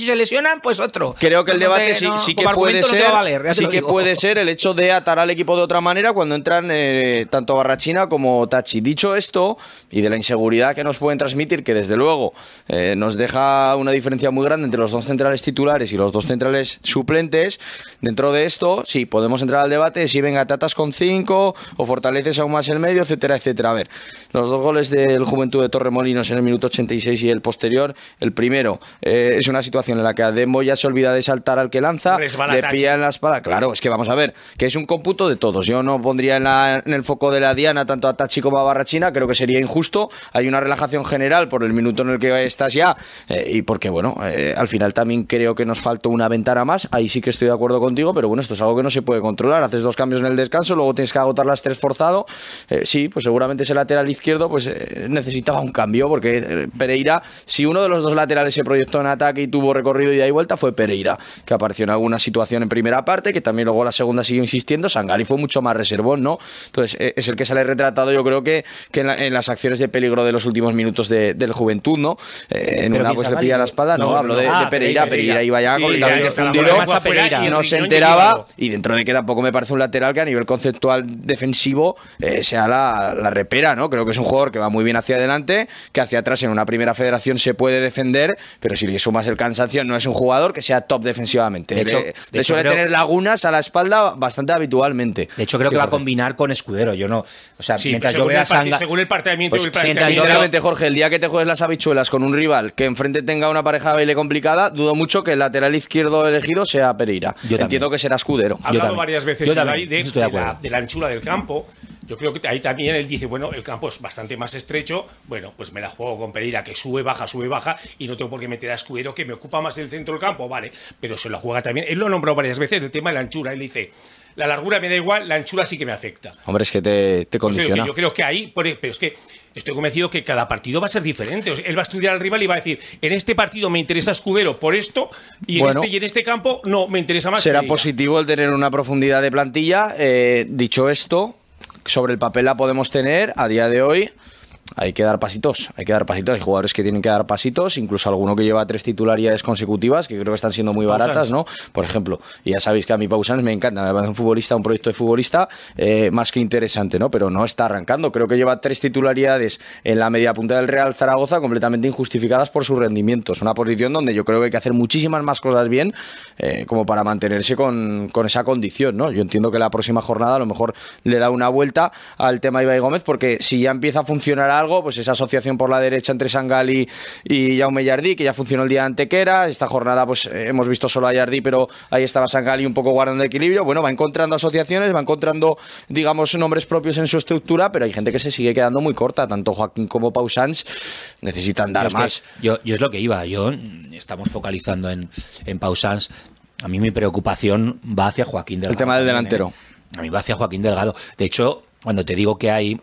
entran, pues otro. Creo que el No te- debate sí, no, sí que como puede argumento no te ser, va a valer, ya te sí lo que digo. puede ser el hecho de atar al equipo de otra manera cuando entran eh, tanto Barrachina como Tachi. Dicho esto, y de la inseguridad que nos pueden transmitir, que desde luego eh, nos deja una diferencia muy grande entre los dos centrales titulares y los dos centrales suplentes, dentro de esto, sí, podemos entrar al debate si venga Tatas con cinco o fortaleces aún más el medio, etcétera, etcétera. A ver, los dos goles del Juventud de Torremolinos en el minuto ochenta y seis y el posterior, el primero eh, es una situación en la que Ademo ya se olvida de saltar al que lanza, Resbala le Tachi. pilla en la espada. Claro, es que vamos a ver, que es un cómputo de todos. Yo no pondría en, la- en el foco de la diana tanto a Tachi como a Barrachina, creo que sería injusto. Hay una relajación general por el minuto en el que estás ya eh, y porque, bueno, eh, al final también creo que nos faltó una ventana más. Ahí sí que estoy de acuerdo contigo, pero bueno, esto es algo que no se puede controlar. Haces dos cambios en el descanso, luego tienes que agotar las tres forzado. Eh, sí, pues seguramente ese lateral izquierdo pues eh, necesitaba un cambio, porque eh, Pereira, si uno de los dos laterales se proyectó en ataque y tuvo recorrido ida y vuelta, fue Pereira, que apareció en alguna situación en primera parte, que también luego la segunda siguió insistiendo. Sangali fue mucho más reservón, ¿no? Entonces eh, es el que sale retratado, yo creo que, que en, la- en las acciones de peligro de los últimos minutos de, del Juventud, ¿no? Eh, en Pero una ¿quién pues le Sangali? pilla la espada, no, No, hablo no, de, no. de Ah, Pereira, Pereira. Pereira iba ya Sí, completamente ya está, la fundido bola fue afuera y y no el se riñón enteraba, llegado. y dentro de que tampoco me parece un lateral que a nivel conceptual defensivo eh, sea la, la repera, ¿no? Creo que es un jugador que va muy bien hacia adelante, que hacia atrás en una primera federación se puede defender, pero si le sumas el cansancio no es un jugador que sea top defensivamente. De hecho- le, de le hecho, suele creo- tener lagunas a la espalda bastante habitualmente. De hecho, creo Sí, que va a Jorge. combinar con Escudero. Yo no. O sea, Sí, mientras yo según, vea el parti- Sanga. según el planteamiento Pues, y el planteamiento- mientras yo sinceramente, Jorge, el día que te juegues las habichuelas con un rival que enfrente tenga una pareja de baile complicada, dudo mucho que el lateral izquierdo elegido sea Pereira. Yo también. Entiendo que será Escudero. Ha hablado también. varias veces Yo Ibai, también, de, estoy de de la, acuerdo. de la anchura del campo. Yo creo que ahí también él dice, bueno, el campo es bastante más estrecho, bueno, pues me la juego con Pereira, que sube, baja, sube, baja, y no tengo por qué meter a Escudero, que me ocupa más el centro del campo, vale, pero se la juega también. Él lo ha nombrado varias veces, el tema de la anchura. Él dice, la largura me da igual, la anchura sí que me afecta. Hombre, es que te, te Pues, condiciona. que yo creo que ahí, por- pero es que estoy convencido que cada partido va a ser diferente. O sea, él va a estudiar al rival y va a decir, en este partido me interesa Escudero por esto, y en, Bueno. este, y en este campo no, me interesa más Será Pereira. positivo el tener una profundidad de plantilla. Eh, dicho esto, sobre el papel la podemos tener a día de hoy. Hay que dar pasitos, hay que dar pasitos. Hay jugadores que tienen que dar pasitos, incluso alguno que lleva tres titularidades consecutivas, que creo que están siendo muy Pausans. baratas, ¿no? Por ejemplo, y ya sabéis que a mí Pausans me encanta, me parece un futbolista, un proyecto de futbolista eh, más que interesante, ¿no? Pero no está arrancando. Creo que lleva tres titularidades en la media punta del Real Zaragoza completamente injustificadas por sus rendimientos. Una posición donde yo creo que hay que hacer muchísimas más cosas bien eh, como para mantenerse con, con esa condición, ¿no? Yo entiendo que la próxima jornada a lo mejor le da una vuelta al tema Ibai Gómez, porque si ya empieza a funcionar algo, pues esa asociación por la derecha entre Sangali y Jaume Jardí, que ya funcionó el día de Antequera. Esta jornada pues eh, hemos visto solo a Jardí, pero ahí estaba Sangali un poco guardando equilibrio. Bueno, va encontrando asociaciones, va encontrando, digamos, nombres propios en su estructura, pero hay gente que se sigue quedando muy corta. Tanto Joaquín como Pausans necesitan dar Yo es que- más. yo, yo es lo que iba. Yo mm, estamos focalizando en, en Pausans. A mí mi preocupación va hacia Joaquín Delgado. El tema del también, delantero. ¿eh? A mí va hacia Joaquín Delgado. De hecho, cuando te digo que hay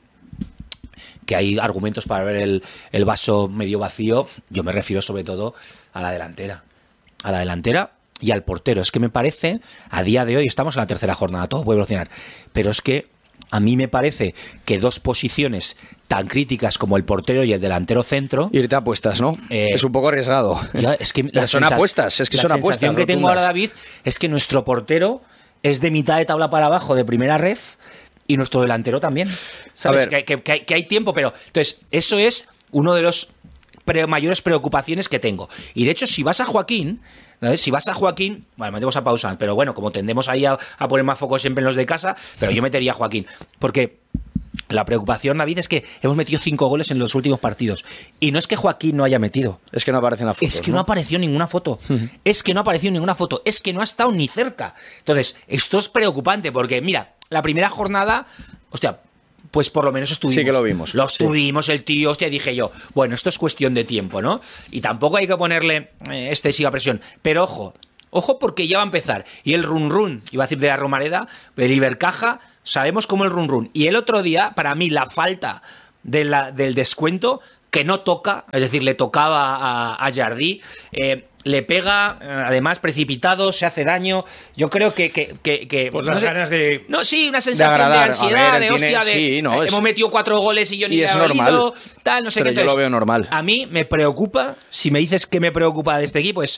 que hay argumentos para ver el, el vaso medio vacío, yo me refiero sobre todo a la delantera. A la delantera y al portero. Es que me parece, a día de hoy estamos en la tercera jornada, todo puede evolucionar, pero es que a mí me parece que dos posiciones tan críticas como el portero y el delantero centro... Irte a apuestas, ¿no? Eh, es un poco arriesgado. Ya, es que Pero son sensa- apuestas, es que la son apuestas. sensación que tengo rotundas. ahora, David, es que nuestro portero es de mitad de tabla para abajo de primera ref y nuestro delantero también. ¿Sabes? ver. Que, que- que hay, que hay tiempo, pero... Entonces, eso es uno de los pre- mayores preocupaciones que tengo. Y de hecho, si vas a Joaquín... ¿sabes? Si vas a Joaquín, bueno, metemos a Pausans, pero bueno, como tendemos ahí a, a poner más foco siempre en los de casa, pero yo metería a Joaquín, porque la preocupación, David, es que hemos metido cinco goles en los últimos partidos, y no es que Joaquín no haya metido, Es que no aparecen las fotos. es que no, apareció ninguna foto, es que no apareció ninguna foto, es que no ha estado ni cerca. Entonces, esto es preocupante, porque mira, la primera jornada, hostia, pues por lo menos estuvimos. Sí que lo vimos, Lo sí. estuvimos, el tío, hostia, dije yo, bueno, esto es cuestión de tiempo, ¿no? Y tampoco hay que ponerle eh, excesiva presión. Pero ojo, ojo porque ya va a empezar. Y el run run, iba a decir de la Romareda, del Ibercaja, sabemos cómo el run run. Y el otro día, para mí, la falta de la, del descuento, que no toca, es decir, le tocaba a, a Jardí, eh, le pega, eh, además precipitado, se hace daño. Yo creo que... que, que, que Por no las sé- ganas de... no, sí, una sensación de, agradar. A ansiedad, ver, de él tiene- hostia, de sí, no, eh, es- hemos metido cuatro goles y yo ni Y le es he normal. oído, tal, no sé Pero qué. yo lo Entonces, veo normal. A mí me preocupa, si me dices que me preocupa de este equipo, es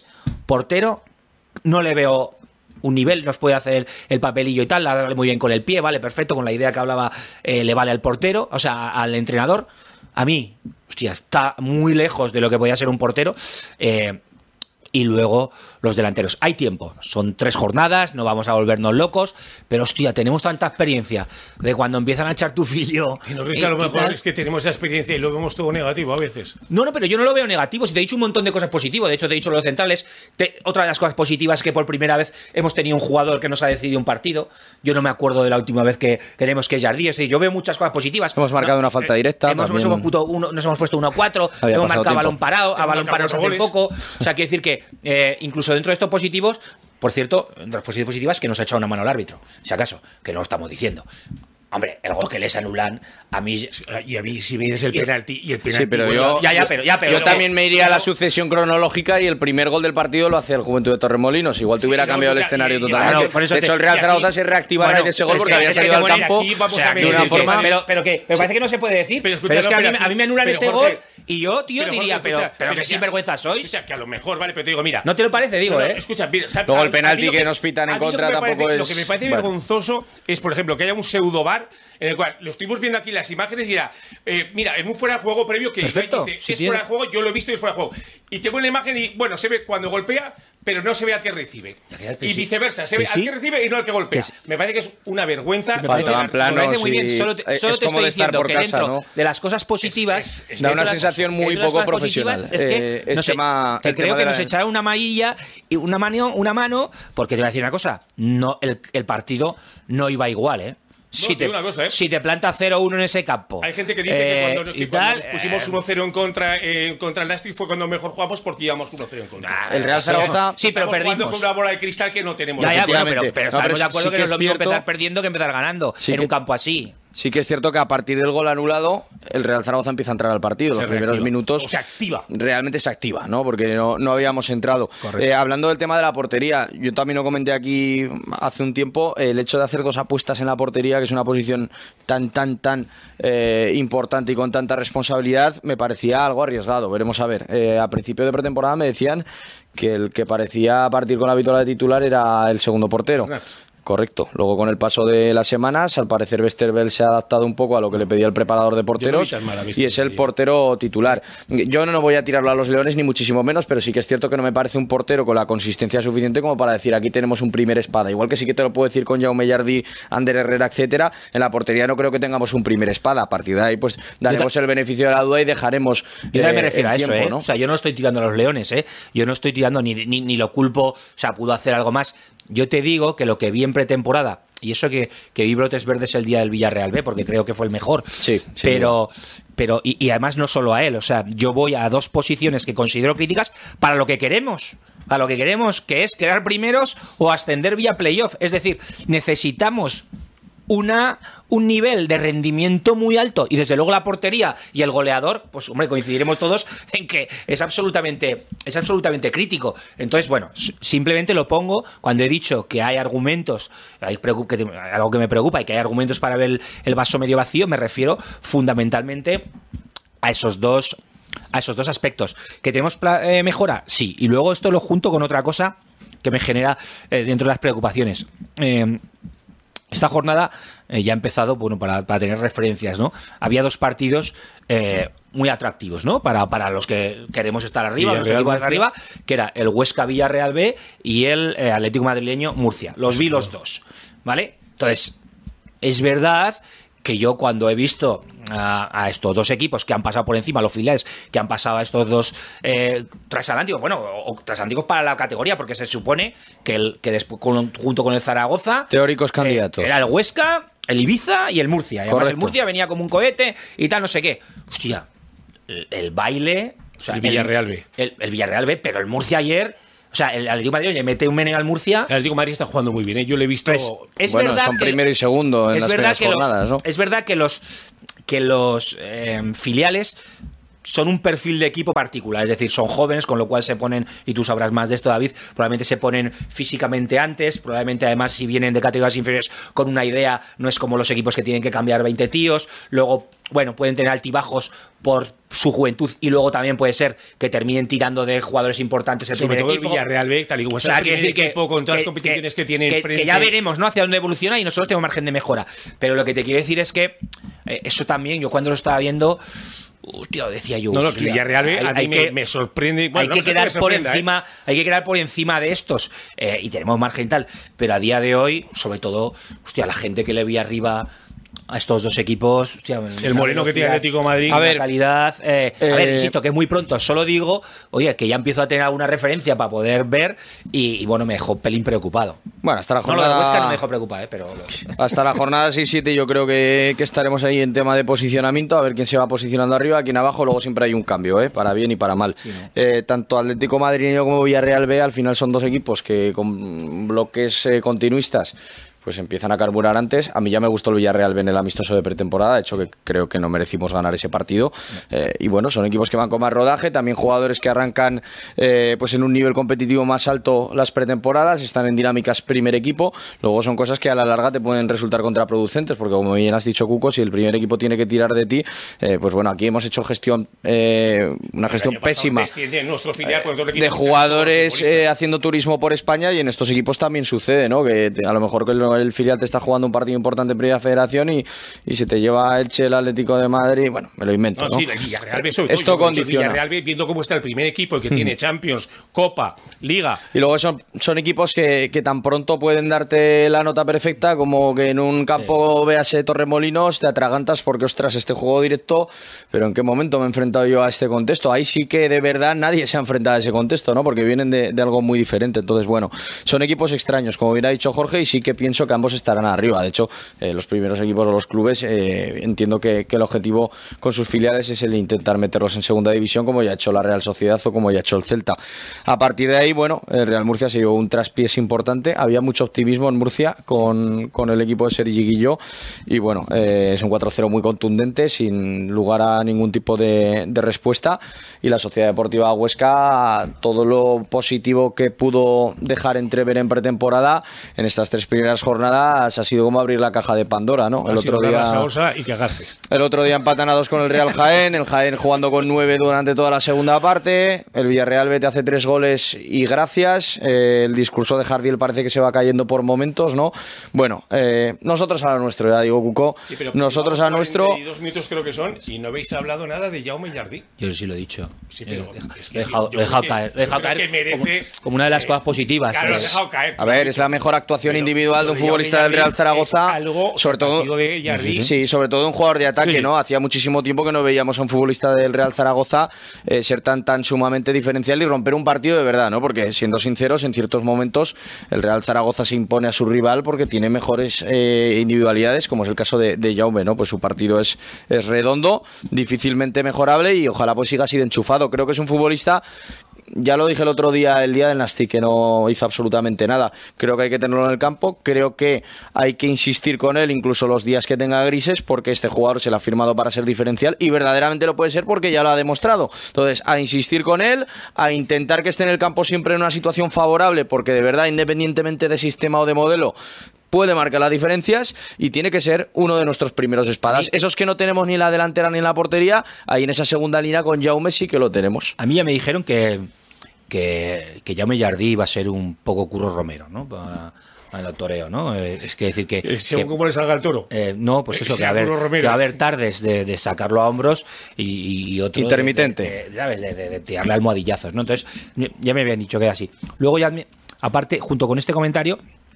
Portero, no le veo un nivel, nos puede hacer el papelillo y tal, la vale muy bien con el pie, vale, perfecto, con la idea que hablaba, eh, le vale al portero, o sea, al entrenador. A mí, hostia, está muy lejos de lo que podía ser un portero. Eh, y luego los delanteros. Hay tiempo, son tres jornadas, no vamos a volvernos locos, pero hostia, tenemos tanta experiencia de cuando empiezan a echar tufillo. Y no creo que a lo mejor es que tenemos esa experiencia y lo vemos todo negativo a veces. No, no, pero yo no lo veo negativo. Si te he dicho un montón de cosas positivas, de hecho te he dicho los centrales. Te, otra de las cosas positivas es que por primera vez hemos tenido un jugador que nos ha decidido un partido. Yo no me acuerdo de la última vez que, que tenemos que es Jardí. Es decir, yo veo muchas cosas positivas. Hemos marcado no, una falta directa. Hemos, nos, hemos puto uno, nos hemos puesto uno a cuatro. Hemos marcado a balón parado, a balón parado hace poco. O sea, quiero decir que eh, incluso dentro de estos positivos, por cierto, de las positivas que nos ha echado una mano al árbitro, si acaso, que no lo estamos diciendo. Hombre, el gol que les anulan, a mí... Y a mí si me dices el penalti y el penalti... Sí, pero yo, ya, ya, pero, ya, pero yo no, también me iría a la sucesión cronológica y el primer gol del partido lo hace el Juventud de Torremolinos. Igual te hubiera sí, no, cambiado ya, el escenario y, totalmente. Y, por eso de hecho, el Real Zaragoza se reactivara bueno, de ese gol porque había salido al campo o sea, de una forma... Pero, pero que me parece que no se puede decir. Pero, escucha, pero es que a mí, a mí me anulan ese gol y yo, tío, diría, pero que sinvergüenza sois. Escucha, que a lo mejor, vale, pero te digo, mira... ¿No te lo parece? Digo, ¿eh? Escucha, luego el penalti que nos pitan en contra tampoco es... Lo que me parece vergonzoso es, por ejemplo, que haya un pseudobar en el cual lo estuvimos viendo aquí las imágenes y era, eh, mira, en un fuera de juego previo que perfecto, dice, si es tiene... fuera de juego, yo lo he visto y es fuera de juego. Y tengo la imagen y, bueno, se ve cuando golpea, pero no se ve al que recibe. Y viceversa, se ve al que recibe y no al que golpea. Me parece que es una vergüenza. Me faltaban planos. Me parece muy bien, solo te, solo te estoy diciendo que casa, dentro ¿no? de las cosas positivas... Es, es, es, da una sensación muy poco profesional. Es que, eh, no sé, tema, que creo que la... nos echaron una manilla y una mano, una mano, porque te voy a decir una cosa, no el, el partido no iba igual, ¿eh? Si, no, te, una cosa, ¿eh? si te planta cero uno en ese campo. Hay gente que dice eh, que cuando, que cuando tal, nos pusimos uno cero en contra, eh, contra el Nastri fue cuando mejor jugamos porque íbamos uno cero en contra. Nah, el Real Zaragoza... Sí, pero perdimos. Con una bola de cristal que no tenemos. Ya, ya, bueno, pero, pero no, estamos pero de acuerdo sí que, que no es lo mismo cierto, empezar perdiendo que empezar ganando sí en que, un campo así. Sí que es cierto que a partir del gol anulado, el Real Zaragoza empieza a entrar al partido. Se los reactiva. Primeros minutos... O se activa. Realmente se activa, ¿no? Porque no, no habíamos entrado. Eh, hablando del tema de la portería, yo también lo comenté aquí hace un tiempo, el hecho de hacer dos apuestas en la portería, que es una posición tan, tan, tan eh, importante y con tanta responsabilidad, me parecía algo arriesgado. Veremos a ver. Eh, a principio de pretemporada me decían que el que parecía partir con la victoria de titular era el segundo portero. Correcto. Luego, con el paso de las semanas, al parecer Westerveld se ha adaptado un poco a lo que le pedía el preparador de porteros no y es el portero titular. Yo no voy a tirarlo a los Leones, ni muchísimo menos, pero sí que es cierto que no me parece un portero con la consistencia suficiente como para decir aquí tenemos un primer espada. Igual que sí que te lo puedo decir con Jaume Jardí, Ander Herrera, etcétera. En la portería no creo que tengamos un primer espada. A partir de ahí, pues daremos el beneficio de la duda y dejaremos. Yo eh, me refiero a eso, tiempo, ¿eh? ¿no? O sea, yo no estoy tirando a los Leones, ¿eh? Yo no estoy tirando ni, ni, ni lo culpo. O sea, pudo hacer algo más. Yo te digo que lo que vi en pretemporada, y eso que, que vi brotes verdes el día del Villarreal B, porque creo que fue el mejor. Sí, sí pero, pero y, y además no solo a él, o sea, yo voy a dos posiciones que considero críticas para lo que queremos. A lo que queremos, que es quedar primeros o ascender vía playoff. Es decir, necesitamos una, un nivel de rendimiento muy alto y desde luego la portería y el goleador, pues hombre, coincidiremos todos en que es absolutamente, es absolutamente crítico. Entonces, bueno, simplemente lo pongo cuando he dicho que hay argumentos, hay que, algo que me preocupa y que hay argumentos para ver el, el vaso medio vacío, me refiero fundamentalmente a esos dos, a esos dos aspectos. ¿Que tenemos eh, mejora? Sí. Y luego esto lo junto con otra cosa que me genera eh, dentro de las preocupaciones. Eh, Esta jornada eh, ya ha empezado, bueno, para, para tener referencias, ¿no? Había dos partidos eh, muy atractivos, ¿no? Para, para los que queremos estar arriba, los equipos de arriba, que era el Huesca Villarreal B y el eh, Atlético Madrileño Murcia. Los vi los dos, ¿vale? Entonces, es verdad que yo cuando he visto a, a estos dos equipos que han pasado por encima, los filiales que han pasado a estos dos eh, transatlánticos, bueno, o, o transatlánticos para la categoría, porque se supone que, el, que después con, junto con el Zaragoza teóricos candidatos eh, era el Huesca, el Ibiza y el Murcia. Y además el Murcia venía como un cohete y tal, no sé qué. Hostia, el, el baile... O sea, el Villarreal B. El, el Villarreal B, pero el Murcia ayer... O sea, el Atlético de Madrid le mete un meneo al Murcia. El Atlético de Madrid está jugando muy bien, ¿eh? Yo lo he visto... Pues, es bueno, verdad son que, primero y segundo en es las verdad primeras que jornadas, los, ¿no? Es verdad que los, que los eh, filiales son un perfil de equipo particular, es decir, son jóvenes, con lo cual se ponen, y tú sabrás más de esto, David, probablemente se ponen físicamente antes, probablemente además si vienen de categorías inferiores con una idea, no es como los equipos que tienen que cambiar veinte tíos, luego, bueno, pueden tener altibajos por su juventud y luego también puede ser que terminen tirando de jugadores importantes el Sobre primer todo equipo. el Villarreal B, tal y como O está sea, el quiere primer decir que, equipo con todas que- las competiciones que, tiene que, enfrente. que ya veremos, ¿no?, hacia dónde evoluciona y nosotros tenemos margen de mejora. Pero lo que te quiero decir es que eh, eso también, yo cuando lo estaba viendo, hostia, decía yo. No, no, que hostia, Villarreal B hay- a mí hay me, que- me sorprende. Bueno, hay no que me sorprende quedar que por sorprenda, encima, hay que quedar por encima de estos eh, y tenemos margen y tal. Pero a día de hoy, sobre todo, hostia, la gente que le vi arriba a estos dos equipos, hostia, El Moreno que tiene Atlético de Madrid. a ver, calidad. eh, a eh, ver, insisto, que es muy pronto. Solo digo, oye, que ya empiezo a tener alguna referencia para poder ver y, y, bueno, me dejó un pelín preocupado. Bueno, hasta la No, lo jornada... de Huesca no me dejó preocupado, eh, pero. Hasta la jornada seis siete yo creo que, que estaremos ahí en tema de posicionamiento, a ver quién se va posicionando arriba, quién abajo, luego siempre hay un cambio, ¿eh? Para bien y para mal. Sí, ¿no? Eh, tanto Atlético Madrileño como Villarreal B al final son dos equipos que con bloques eh, continuistas pues empiezan a carburar antes. A mí ya me gustó el Villarreal B en el amistoso de pretemporada, de hecho que creo que no merecimos ganar ese partido. Eh, y bueno, son equipos que van con más rodaje, también jugadores que arrancan eh, pues en un nivel competitivo más alto las pretemporadas, están en dinámicas primer equipo, luego son cosas que a la larga te pueden resultar contraproducentes, porque como bien has dicho, Cuco, si el primer equipo tiene que tirar de ti, eh, pues bueno, aquí hemos hecho gestión, eh, una gestión El año pasado pésima desciende en nuestro filial con otro equipo de que jugadores casi todos eh, haciendo turismo por España, y en estos equipos también sucede, ¿no? Que te- a lo mejor que el, el filial te está jugando un partido importante en Primera Federación y, y se te lleva Elche, el Atlético de Madrid, bueno, me lo invento, No, ¿no? sí, el Villarreal B sobre todo. Esto Yo, de hecho, condiciona. Villarreal B, viendo cómo está el primer equipo, el que tiene Champions, Copa, Liga. Y luego son, son equipos que, que tan pronto pueden darte la nota perfecta como que en un campo veas eh, Torremolinos, te atragantas porque, ostras, este juego directo, pero ¿en qué momento me he enfrentado yo a este contexto? Ahí sí que de verdad nadie se ha enfrentado a ese contexto, ¿no? Porque vienen de, de algo muy diferente. Entonces, bueno, son equipos extraños, como bien ha dicho Jorge, y sí que pienso que ambos estarán arriba. De hecho, eh, los primeros equipos o los clubes, eh, entiendo que, que el objetivo con sus filiales es el intentar meterlos en segunda división, como ya ha hecho la Real Sociedad o como ya ha hecho el Celta. A partir de ahí, bueno, el Real Murcia se llevó un traspiés importante. Había mucho optimismo en Murcia con, con el equipo de Sergi Guilló, y bueno, eh, es un cuatro cero muy contundente, sin lugar a ningún tipo de, de respuesta. Y la Sociedad Deportiva Huesca, todo lo positivo que pudo dejar entrever en pretemporada en estas tres primeras jornadas ha sido como abrir la caja de Pandora, ¿no? El Ha sido otro dar la día salsa y cagarse. el otro día empatan a dos con el Real Jaén, el Jaén jugando con nueve durante toda la segunda parte, el Villarreal B te hace tres goles y gracias, eh, el discurso de Jardiel parece que se va cayendo por momentos, ¿no? Bueno, eh, nosotros a lo nuestro, ya digo, Cuco, Sí, pero nosotros a llevamos nuestro... cuarenta y dos minutos creo que son y no habéis hablado nada de Jaume Jardí. Yo sí lo he dicho. Sí, pero Eh, es lo que he dejado, yo lo he dejado creo que- caer. Lo he dejado yo creo caer que merece, como, como una de las cosas positivas. Claro, lo has Eh, dejado caer. A ver, es la mejor actuación Pero individual de un lo de futbolista Jaume del Real Jardí Zaragoza, es algo, sobre el todo partido de Jardí. sí, sobre todo un jugador de ataque, Sí, sí. ¿no? Hacía muchísimo tiempo que no veíamos a un futbolista del Real Zaragoza eh, ser tan tan sumamente diferencial y romper un partido de verdad, ¿no? Porque siendo sinceros, en ciertos momentos el Real Zaragoza se impone a su rival porque tiene mejores eh, individualidades, como es el caso de, de Jaume, ¿no? Pues su partido es, es redondo, difícilmente mejorable y ojalá pues siga así de enchufado. Creo que es un futbolista. Ya lo dije el otro día, el día del Nasti, que no hizo absolutamente nada. Creo que hay que tenerlo en el campo, creo que hay que insistir con él incluso los días que tenga grises, porque este jugador se le ha firmado para ser diferencial y verdaderamente lo puede ser porque ya lo ha demostrado. Entonces, a insistir con él, a intentar que esté en el campo siempre en una situación favorable, porque de verdad, independientemente de sistema o de modelo, puede marcar las diferencias y tiene que ser uno de nuestros primeros espadas. Esos que no tenemos ni en la delantera ni en la portería, ahí en esa segunda línea con Jaume sí que lo tenemos. A mí ya me dijeron que, que, que Jaume Jardí iba a ser un poco Curro Romero, ¿no? Para, para el toreo, ¿no? Eh, es que decir que... Eh, según que- cómo le salga el toro. Eh, no, pues eso, Eh, que va a sea haber, Curro Romero. que va a haber tardes de, de sacarlo a hombros y, y otros... Intermitente. De, de- de- ¿sabes? De, de- de tirarle almohadillazos, ¿no? Entonces, ya me habían dicho que era así. Luego ya, me- aparte, junto con este comentario,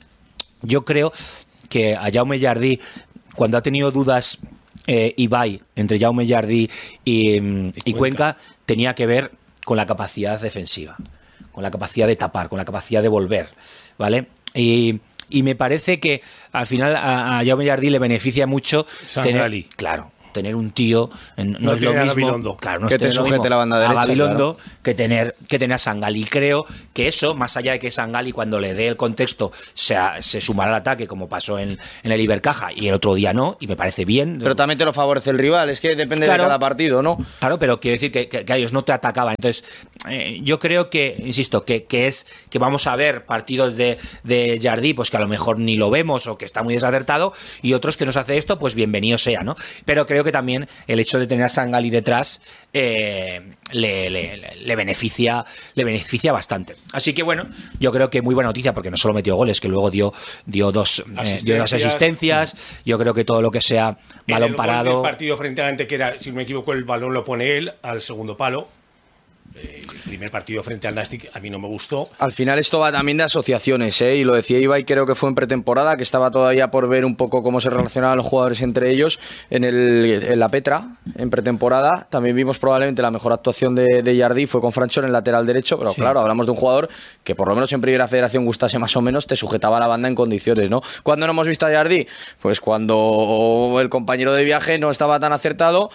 yo creo que a Jaume Jardí, cuando ha tenido dudas eh, Ibai entre Jaume Jardí y, mm, y Cuenca, tenía que ver con la capacidad defensiva, con la capacidad de tapar, con la capacidad de volver, ¿vale? Y, y me parece que al final a, a Jaume Jardí le beneficia mucho Sangali. tener... Claro. tener un tío, no, No es lo tener a mismo Gabilondo. claro, no Que es te tener lo sujete mismo la banda a derecha, Gabilondo que tener que tener a Sangali. Y creo que eso, más allá de que Sangali cuando le dé el contexto se, se sumará al ataque como pasó en, en el Ibercaja y el otro día no, y me parece bien. Pero también te lo favorece el rival, es que depende Claro. de cada partido, ¿no? Claro, pero quiero decir que, que, que a ellos no te atacaban. Entonces, eh, yo creo que, insisto, que, que es que vamos a ver partidos de, de Jardí, pues que a lo mejor ni lo vemos o que está muy desacertado, y otros que nos hace esto, pues bienvenido sea, ¿no? Pero creo que también el hecho de tener a Sangali detrás eh, le, le, le beneficia le beneficia bastante. Así que bueno, yo creo que muy buena noticia, porque no solo metió goles, que luego dio, dio dos eh, dio dos asistencias. Yo creo que todo lo que sea balón en el parado. gol del partido frente a Antequera, si no me equivoco, el balón lo pone él al segundo palo. Eh, el primer partido frente al Nastic a mí no me gustó. Al final esto va también de asociaciones, ¿eh? Y lo decía Ibai, creo que fue en pretemporada, que estaba todavía por ver un poco cómo se relacionaban los jugadores entre ellos en, el, en la Petra, en pretemporada. También vimos probablemente la mejor actuación de, de Jardí, fue con Franchón en lateral derecho, pero sí. Claro, hablamos de un jugador que por lo menos en Primera Federación gustase más o menos, te sujetaba la banda en condiciones, ¿no? ¿Cuándo no hemos visto a Jardí? Pues cuando el compañero de viaje no estaba tan acertado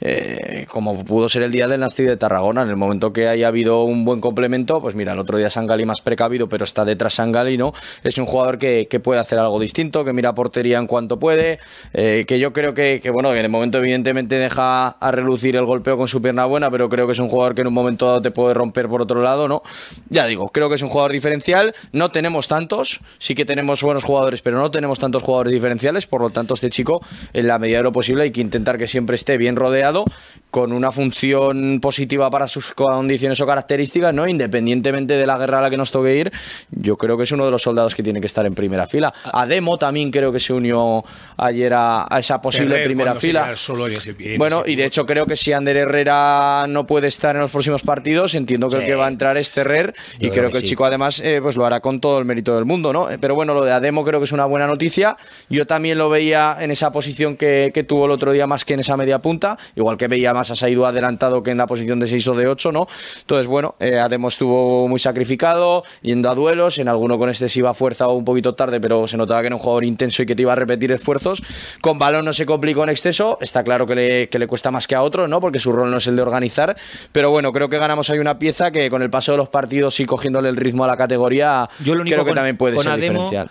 eh, como pudo ser el día del Nastic de Tarragona. En el momento que haya habido un buen complemento, pues mira, el otro día Sangali más precavido, pero está detrás Sangali, ¿no? Es un jugador que, que puede hacer algo distinto, que mira portería en cuanto puede, eh, que yo creo que, que, bueno, que de momento evidentemente deja a relucir el golpeo con su pierna buena, pero creo que es un jugador que en un momento dado te puede romper por otro lado, ¿no? Ya digo, creo que es un jugador diferencial, no tenemos tantos, sí que tenemos buenos jugadores, pero no tenemos tantos jugadores diferenciales, por lo tanto este chico, en la medida de lo posible, hay que intentar que siempre esté bien rodeado, con una función positiva para sus condiciones o características, ¿no? Independientemente de la guerra a la que nos toque ir, yo creo que es uno de los soldados que tiene que estar en primera fila. Ademo también creo que se unió ayer a, a esa posible Ferrer, primera fila. Solo en ese pie, en Bueno, ese y de hecho creo que si Ander Herrera no puede estar en los próximos partidos, entiendo que Sí. el que va a entrar es Ferrer, y Yo creo, creo que, que el sí. chico además eh, pues lo hará con todo el mérito del mundo, ¿no? Pero bueno, lo de Ademo creo que es una buena noticia. Yo también lo veía en esa posición que, que tuvo el otro día, más que en esa media punta, igual que veía más a Saidu adelantado que en la posición de seis o de ocho, ¿no? Entonces, bueno, eh, Ademo estuvo muy sacrificado, yendo a duelos, en alguno con excesiva fuerza o un poquito tarde, pero se notaba que era un jugador intenso y que te iba a repetir esfuerzos. Con balón no se complicó en exceso, está claro que le, que le cuesta más que a otros, ¿no? Porque su rol no es el de organizar, pero bueno, creo que ganamos ahí una pieza que con el paso de los partidos y cogiéndole el ritmo a la categoría, Yo lo único creo que con- también puede con ser Ademo, diferencial.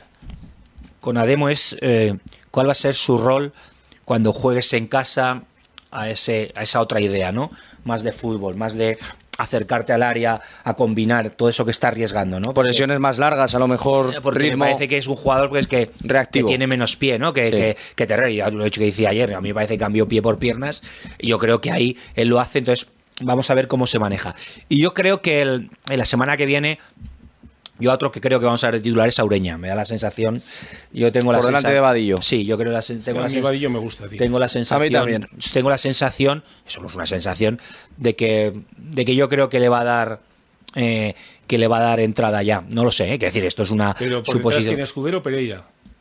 Con Ademo es eh, cuál va a ser su rol cuando juegues en casa a, ese, a esa otra idea, ¿no? Más de fútbol, más de acercarte al área, a combinar todo eso que está arriesgando, ¿no? Porque- Posesiones más largas, a lo mejor porque ritmo me parece que es un jugador pues, que, reactivo. que tiene menos pie, ¿no? Que, Sí. que, que Terrer. Ya lo he dicho que decía ayer, a mí me parece que cambió pie por piernas, y yo creo que ahí él lo hace, entonces vamos a ver cómo se maneja. Y yo creo que el- en la semana que viene, yo otro que creo que vamos a ver de titular es a Ureña, me da la sensación, yo tengo la Por delante sensa- de Vadillo. Sí, yo creo la sen- tengo A la mí sens- Vadillo me gusta, tío. tengo la sensación, también. tengo la sensación, eso no es una sensación, de que, de que yo creo que le va a dar eh, que le va a dar entrada ya. No lo sé, ¿eh? Que decir, esto es una Pero por detrás suposición. tiene Escudero Pereira.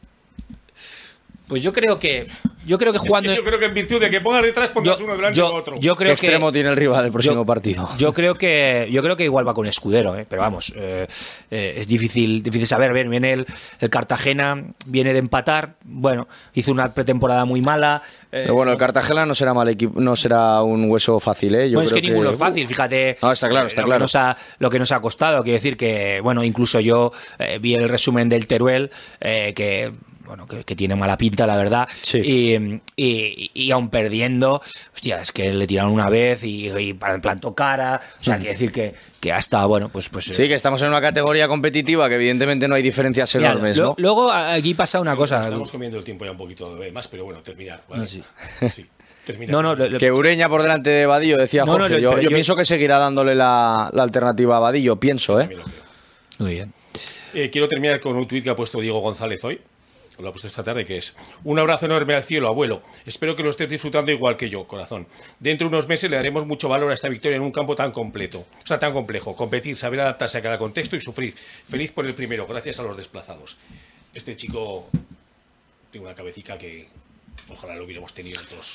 Pues yo creo que yo creo que jugando Es que yo creo que en virtud de que pongas detrás pongas Yo- uno delante yo- y otro. yo creo ¿Qué extremo que tiene el rival el próximo yo- partido? Yo creo que yo creo que igual va con Escudero, ¿eh? Pero vamos, eh, eh, es difícil difícil saber. Bien, viene el, el Cartagena, viene de empatar. Bueno, hizo una pretemporada muy mala. eh, Pero bueno, el Cartagena no será mal equipo, no será un hueso fácil, ¿eh? Yo Bueno, es creo que ninguno es fácil, fíjate. No, está claro, está lo claro. Que nos ha, lo que nos ha costado, quiero decir que, bueno, incluso yo eh, vi el resumen del Teruel, eh, que bueno, que, que tiene mala pinta, la verdad, Sí. y, y, y aún perdiendo, hostia, es que le tiraron una vez y, y para el plantó cara, o sea, quiere decir que, que hasta, bueno, pues... pues Sí, que estamos en una categoría competitiva que evidentemente no hay diferencias mira, enormes, lo- ¿no? Luego aquí pasa una cosa. Estamos comiendo el tiempo ya un poquito de más, pero bueno, terminar. ¿vale? No, sí. Sí, terminar. No, no, lo- lo- Que Ureña por delante de Vadillo, decía No, no, Jorge. lo- yo pero yo yo- pienso que seguirá dándole la, la alternativa a Vadillo, pienso, ¿eh? También lo creo. Muy bien. Eh, quiero terminar con un tuit que ha puesto Diego González hoy. Lo ha puesto esta tarde, que es: un abrazo enorme al cielo, abuelo. Espero que lo estés disfrutando igual que yo, corazón. Dentro de unos meses le daremos mucho valor a esta victoria en un campo tan completo. O sea, tan complejo. Competir, saber adaptarse a cada contexto y sufrir. Feliz por el primero, gracias a los desplazados. Este chico tiene una cabecita que ojalá lo hubiéramos tenido otros.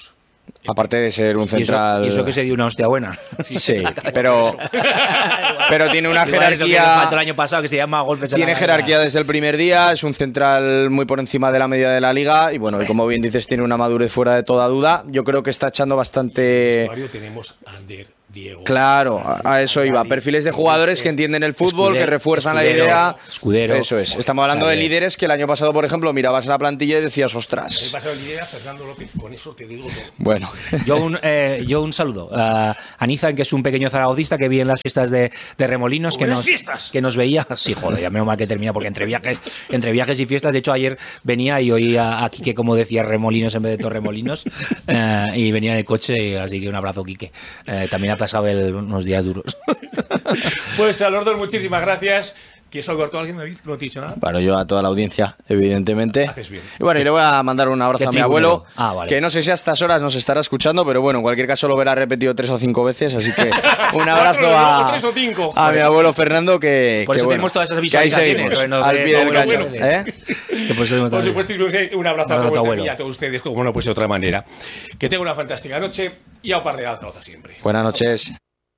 Aparte de ser un central... Y eso, y eso que se dio una hostia buena. Sí, pero, pero tiene una Igual eso que le jerarquía... faltó el año pasado, que se llama golpes en Tiene la jerarquía cabeza. desde el primer día, es un central muy por encima de la media de la liga y bueno, y como bien dices, tiene una madurez fuera de toda duda. Yo creo que está echando bastante... En el vestuario tenemos a Ander, Diego. Claro, a a eso iba. Perfiles de jugadores que entienden el fútbol, Escudero, que refuerzan Escudero, la idea. Escudero. Eso es. Estamos hablando de Vale. líderes que el año pasado, por ejemplo, mirabas la plantilla y decías, El ostras. pasado el día Fernando López, con eso te digo todo. Bueno. Yo un, eh, yo un saludo a Anizan, que es un pequeño zaragocista que vi en las fiestas de, de Remolinos, que ¿Buenas nos, fiestas? que nos veía. Sí, joder, ya menos mal que termina, porque entre viajes, entre viajes y fiestas, de hecho ayer venía y oía a Quique como decía Remolinos en vez de Torremolinos, eh, y venía en el coche, así que un abrazo, Quique. Eh, también ha pasado el- unos días duros. Pues a los dos, muchísimas gracias. ¿Quieres saludar a alguien, David? No te he dicho nada. Bueno, yo a toda la audiencia, evidentemente. Haces bien. Y bueno, y le voy a mandar un abrazo ¿Qué a mi tribunero? abuelo, Ah, vale. que no sé si a estas horas nos estará escuchando, pero bueno, en cualquier caso lo verá repetido tres o cinco veces, así que un abrazo Cuatro, a, tres o cinco. a mi abuelo Fernando, que, Por que eso bueno, tenemos todas esas que ahí visualizaciones. seguimos, que nos al ve pie del todo cañón. bueno. ¿eh? Que por eso tenemos Por también. supuesto, y un abrazo a Un abrazo a tu tu abuelo abuelo. y a todos ustedes, como no puede ser de otra manera. Que tengan una fantástica noche y a par de Zaragoza siempre. Buenas noches.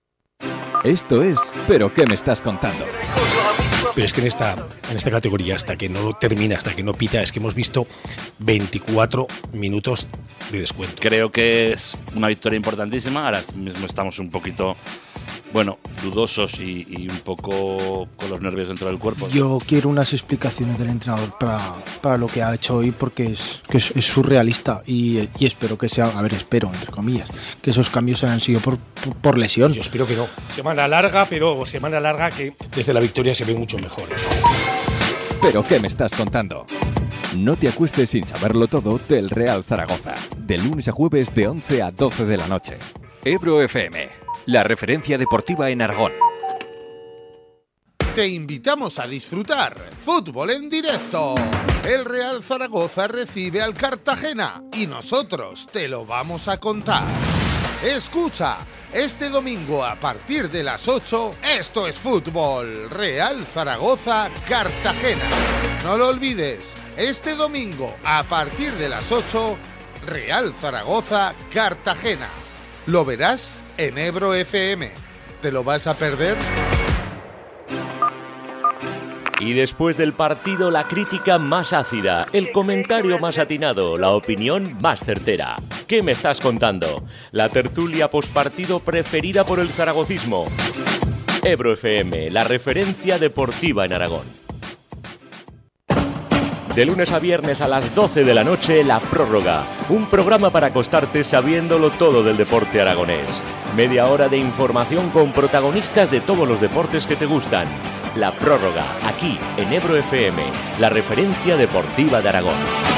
Esto es ¿Pero qué me estás contando? Pero es que en esta, en esta categoría, hasta que no termina, hasta que no pita, es que hemos visto veinticuatro minutos de descuento. Creo que es una victoria importantísima. Ahora mismo estamos un poquito, bueno, dudosos y, y un poco con los nervios dentro del cuerpo. Yo quiero unas explicaciones del entrenador para, para lo que ha hecho hoy, porque es, que es, es surrealista y, y espero que sea, a ver, espero, entre comillas, que esos cambios hayan sido por, por, por lesión. Yo espero que no. Semana larga, pero semana larga que desde la victoria se ve mucho mejor. ¿Pero qué me estás contando? No te acuestes sin saberlo todo del Real Zaragoza. De lunes a jueves de once a doce de la noche. Ebro F M, la referencia deportiva en Aragón. Te invitamos a disfrutar fútbol en directo. El Real Zaragoza recibe al Cartagena y nosotros te lo vamos a contar. Escucha, este domingo a partir de las ocho, esto es fútbol. Real Zaragoza, Cartagena. No lo olvides, este domingo a partir de las ocho, Real Zaragoza, Cartagena. Lo verás en Ebro F M. ¿Te lo vas a perder? Y después del partido, la crítica más ácida, el comentario más atinado, la opinión más certera. ¿Qué me estás contando? La tertulia postpartido preferida por el zaragocismo. Ebro F M, la referencia deportiva en Aragón. De lunes a viernes a las doce de la noche, La Prórroga. Un programa para acostarte sabiéndolo todo del deporte aragonés. Media hora de información con protagonistas de todos los deportes que te gustan. La Prórroga, aquí en Ebro F M, la referencia deportiva de Aragón.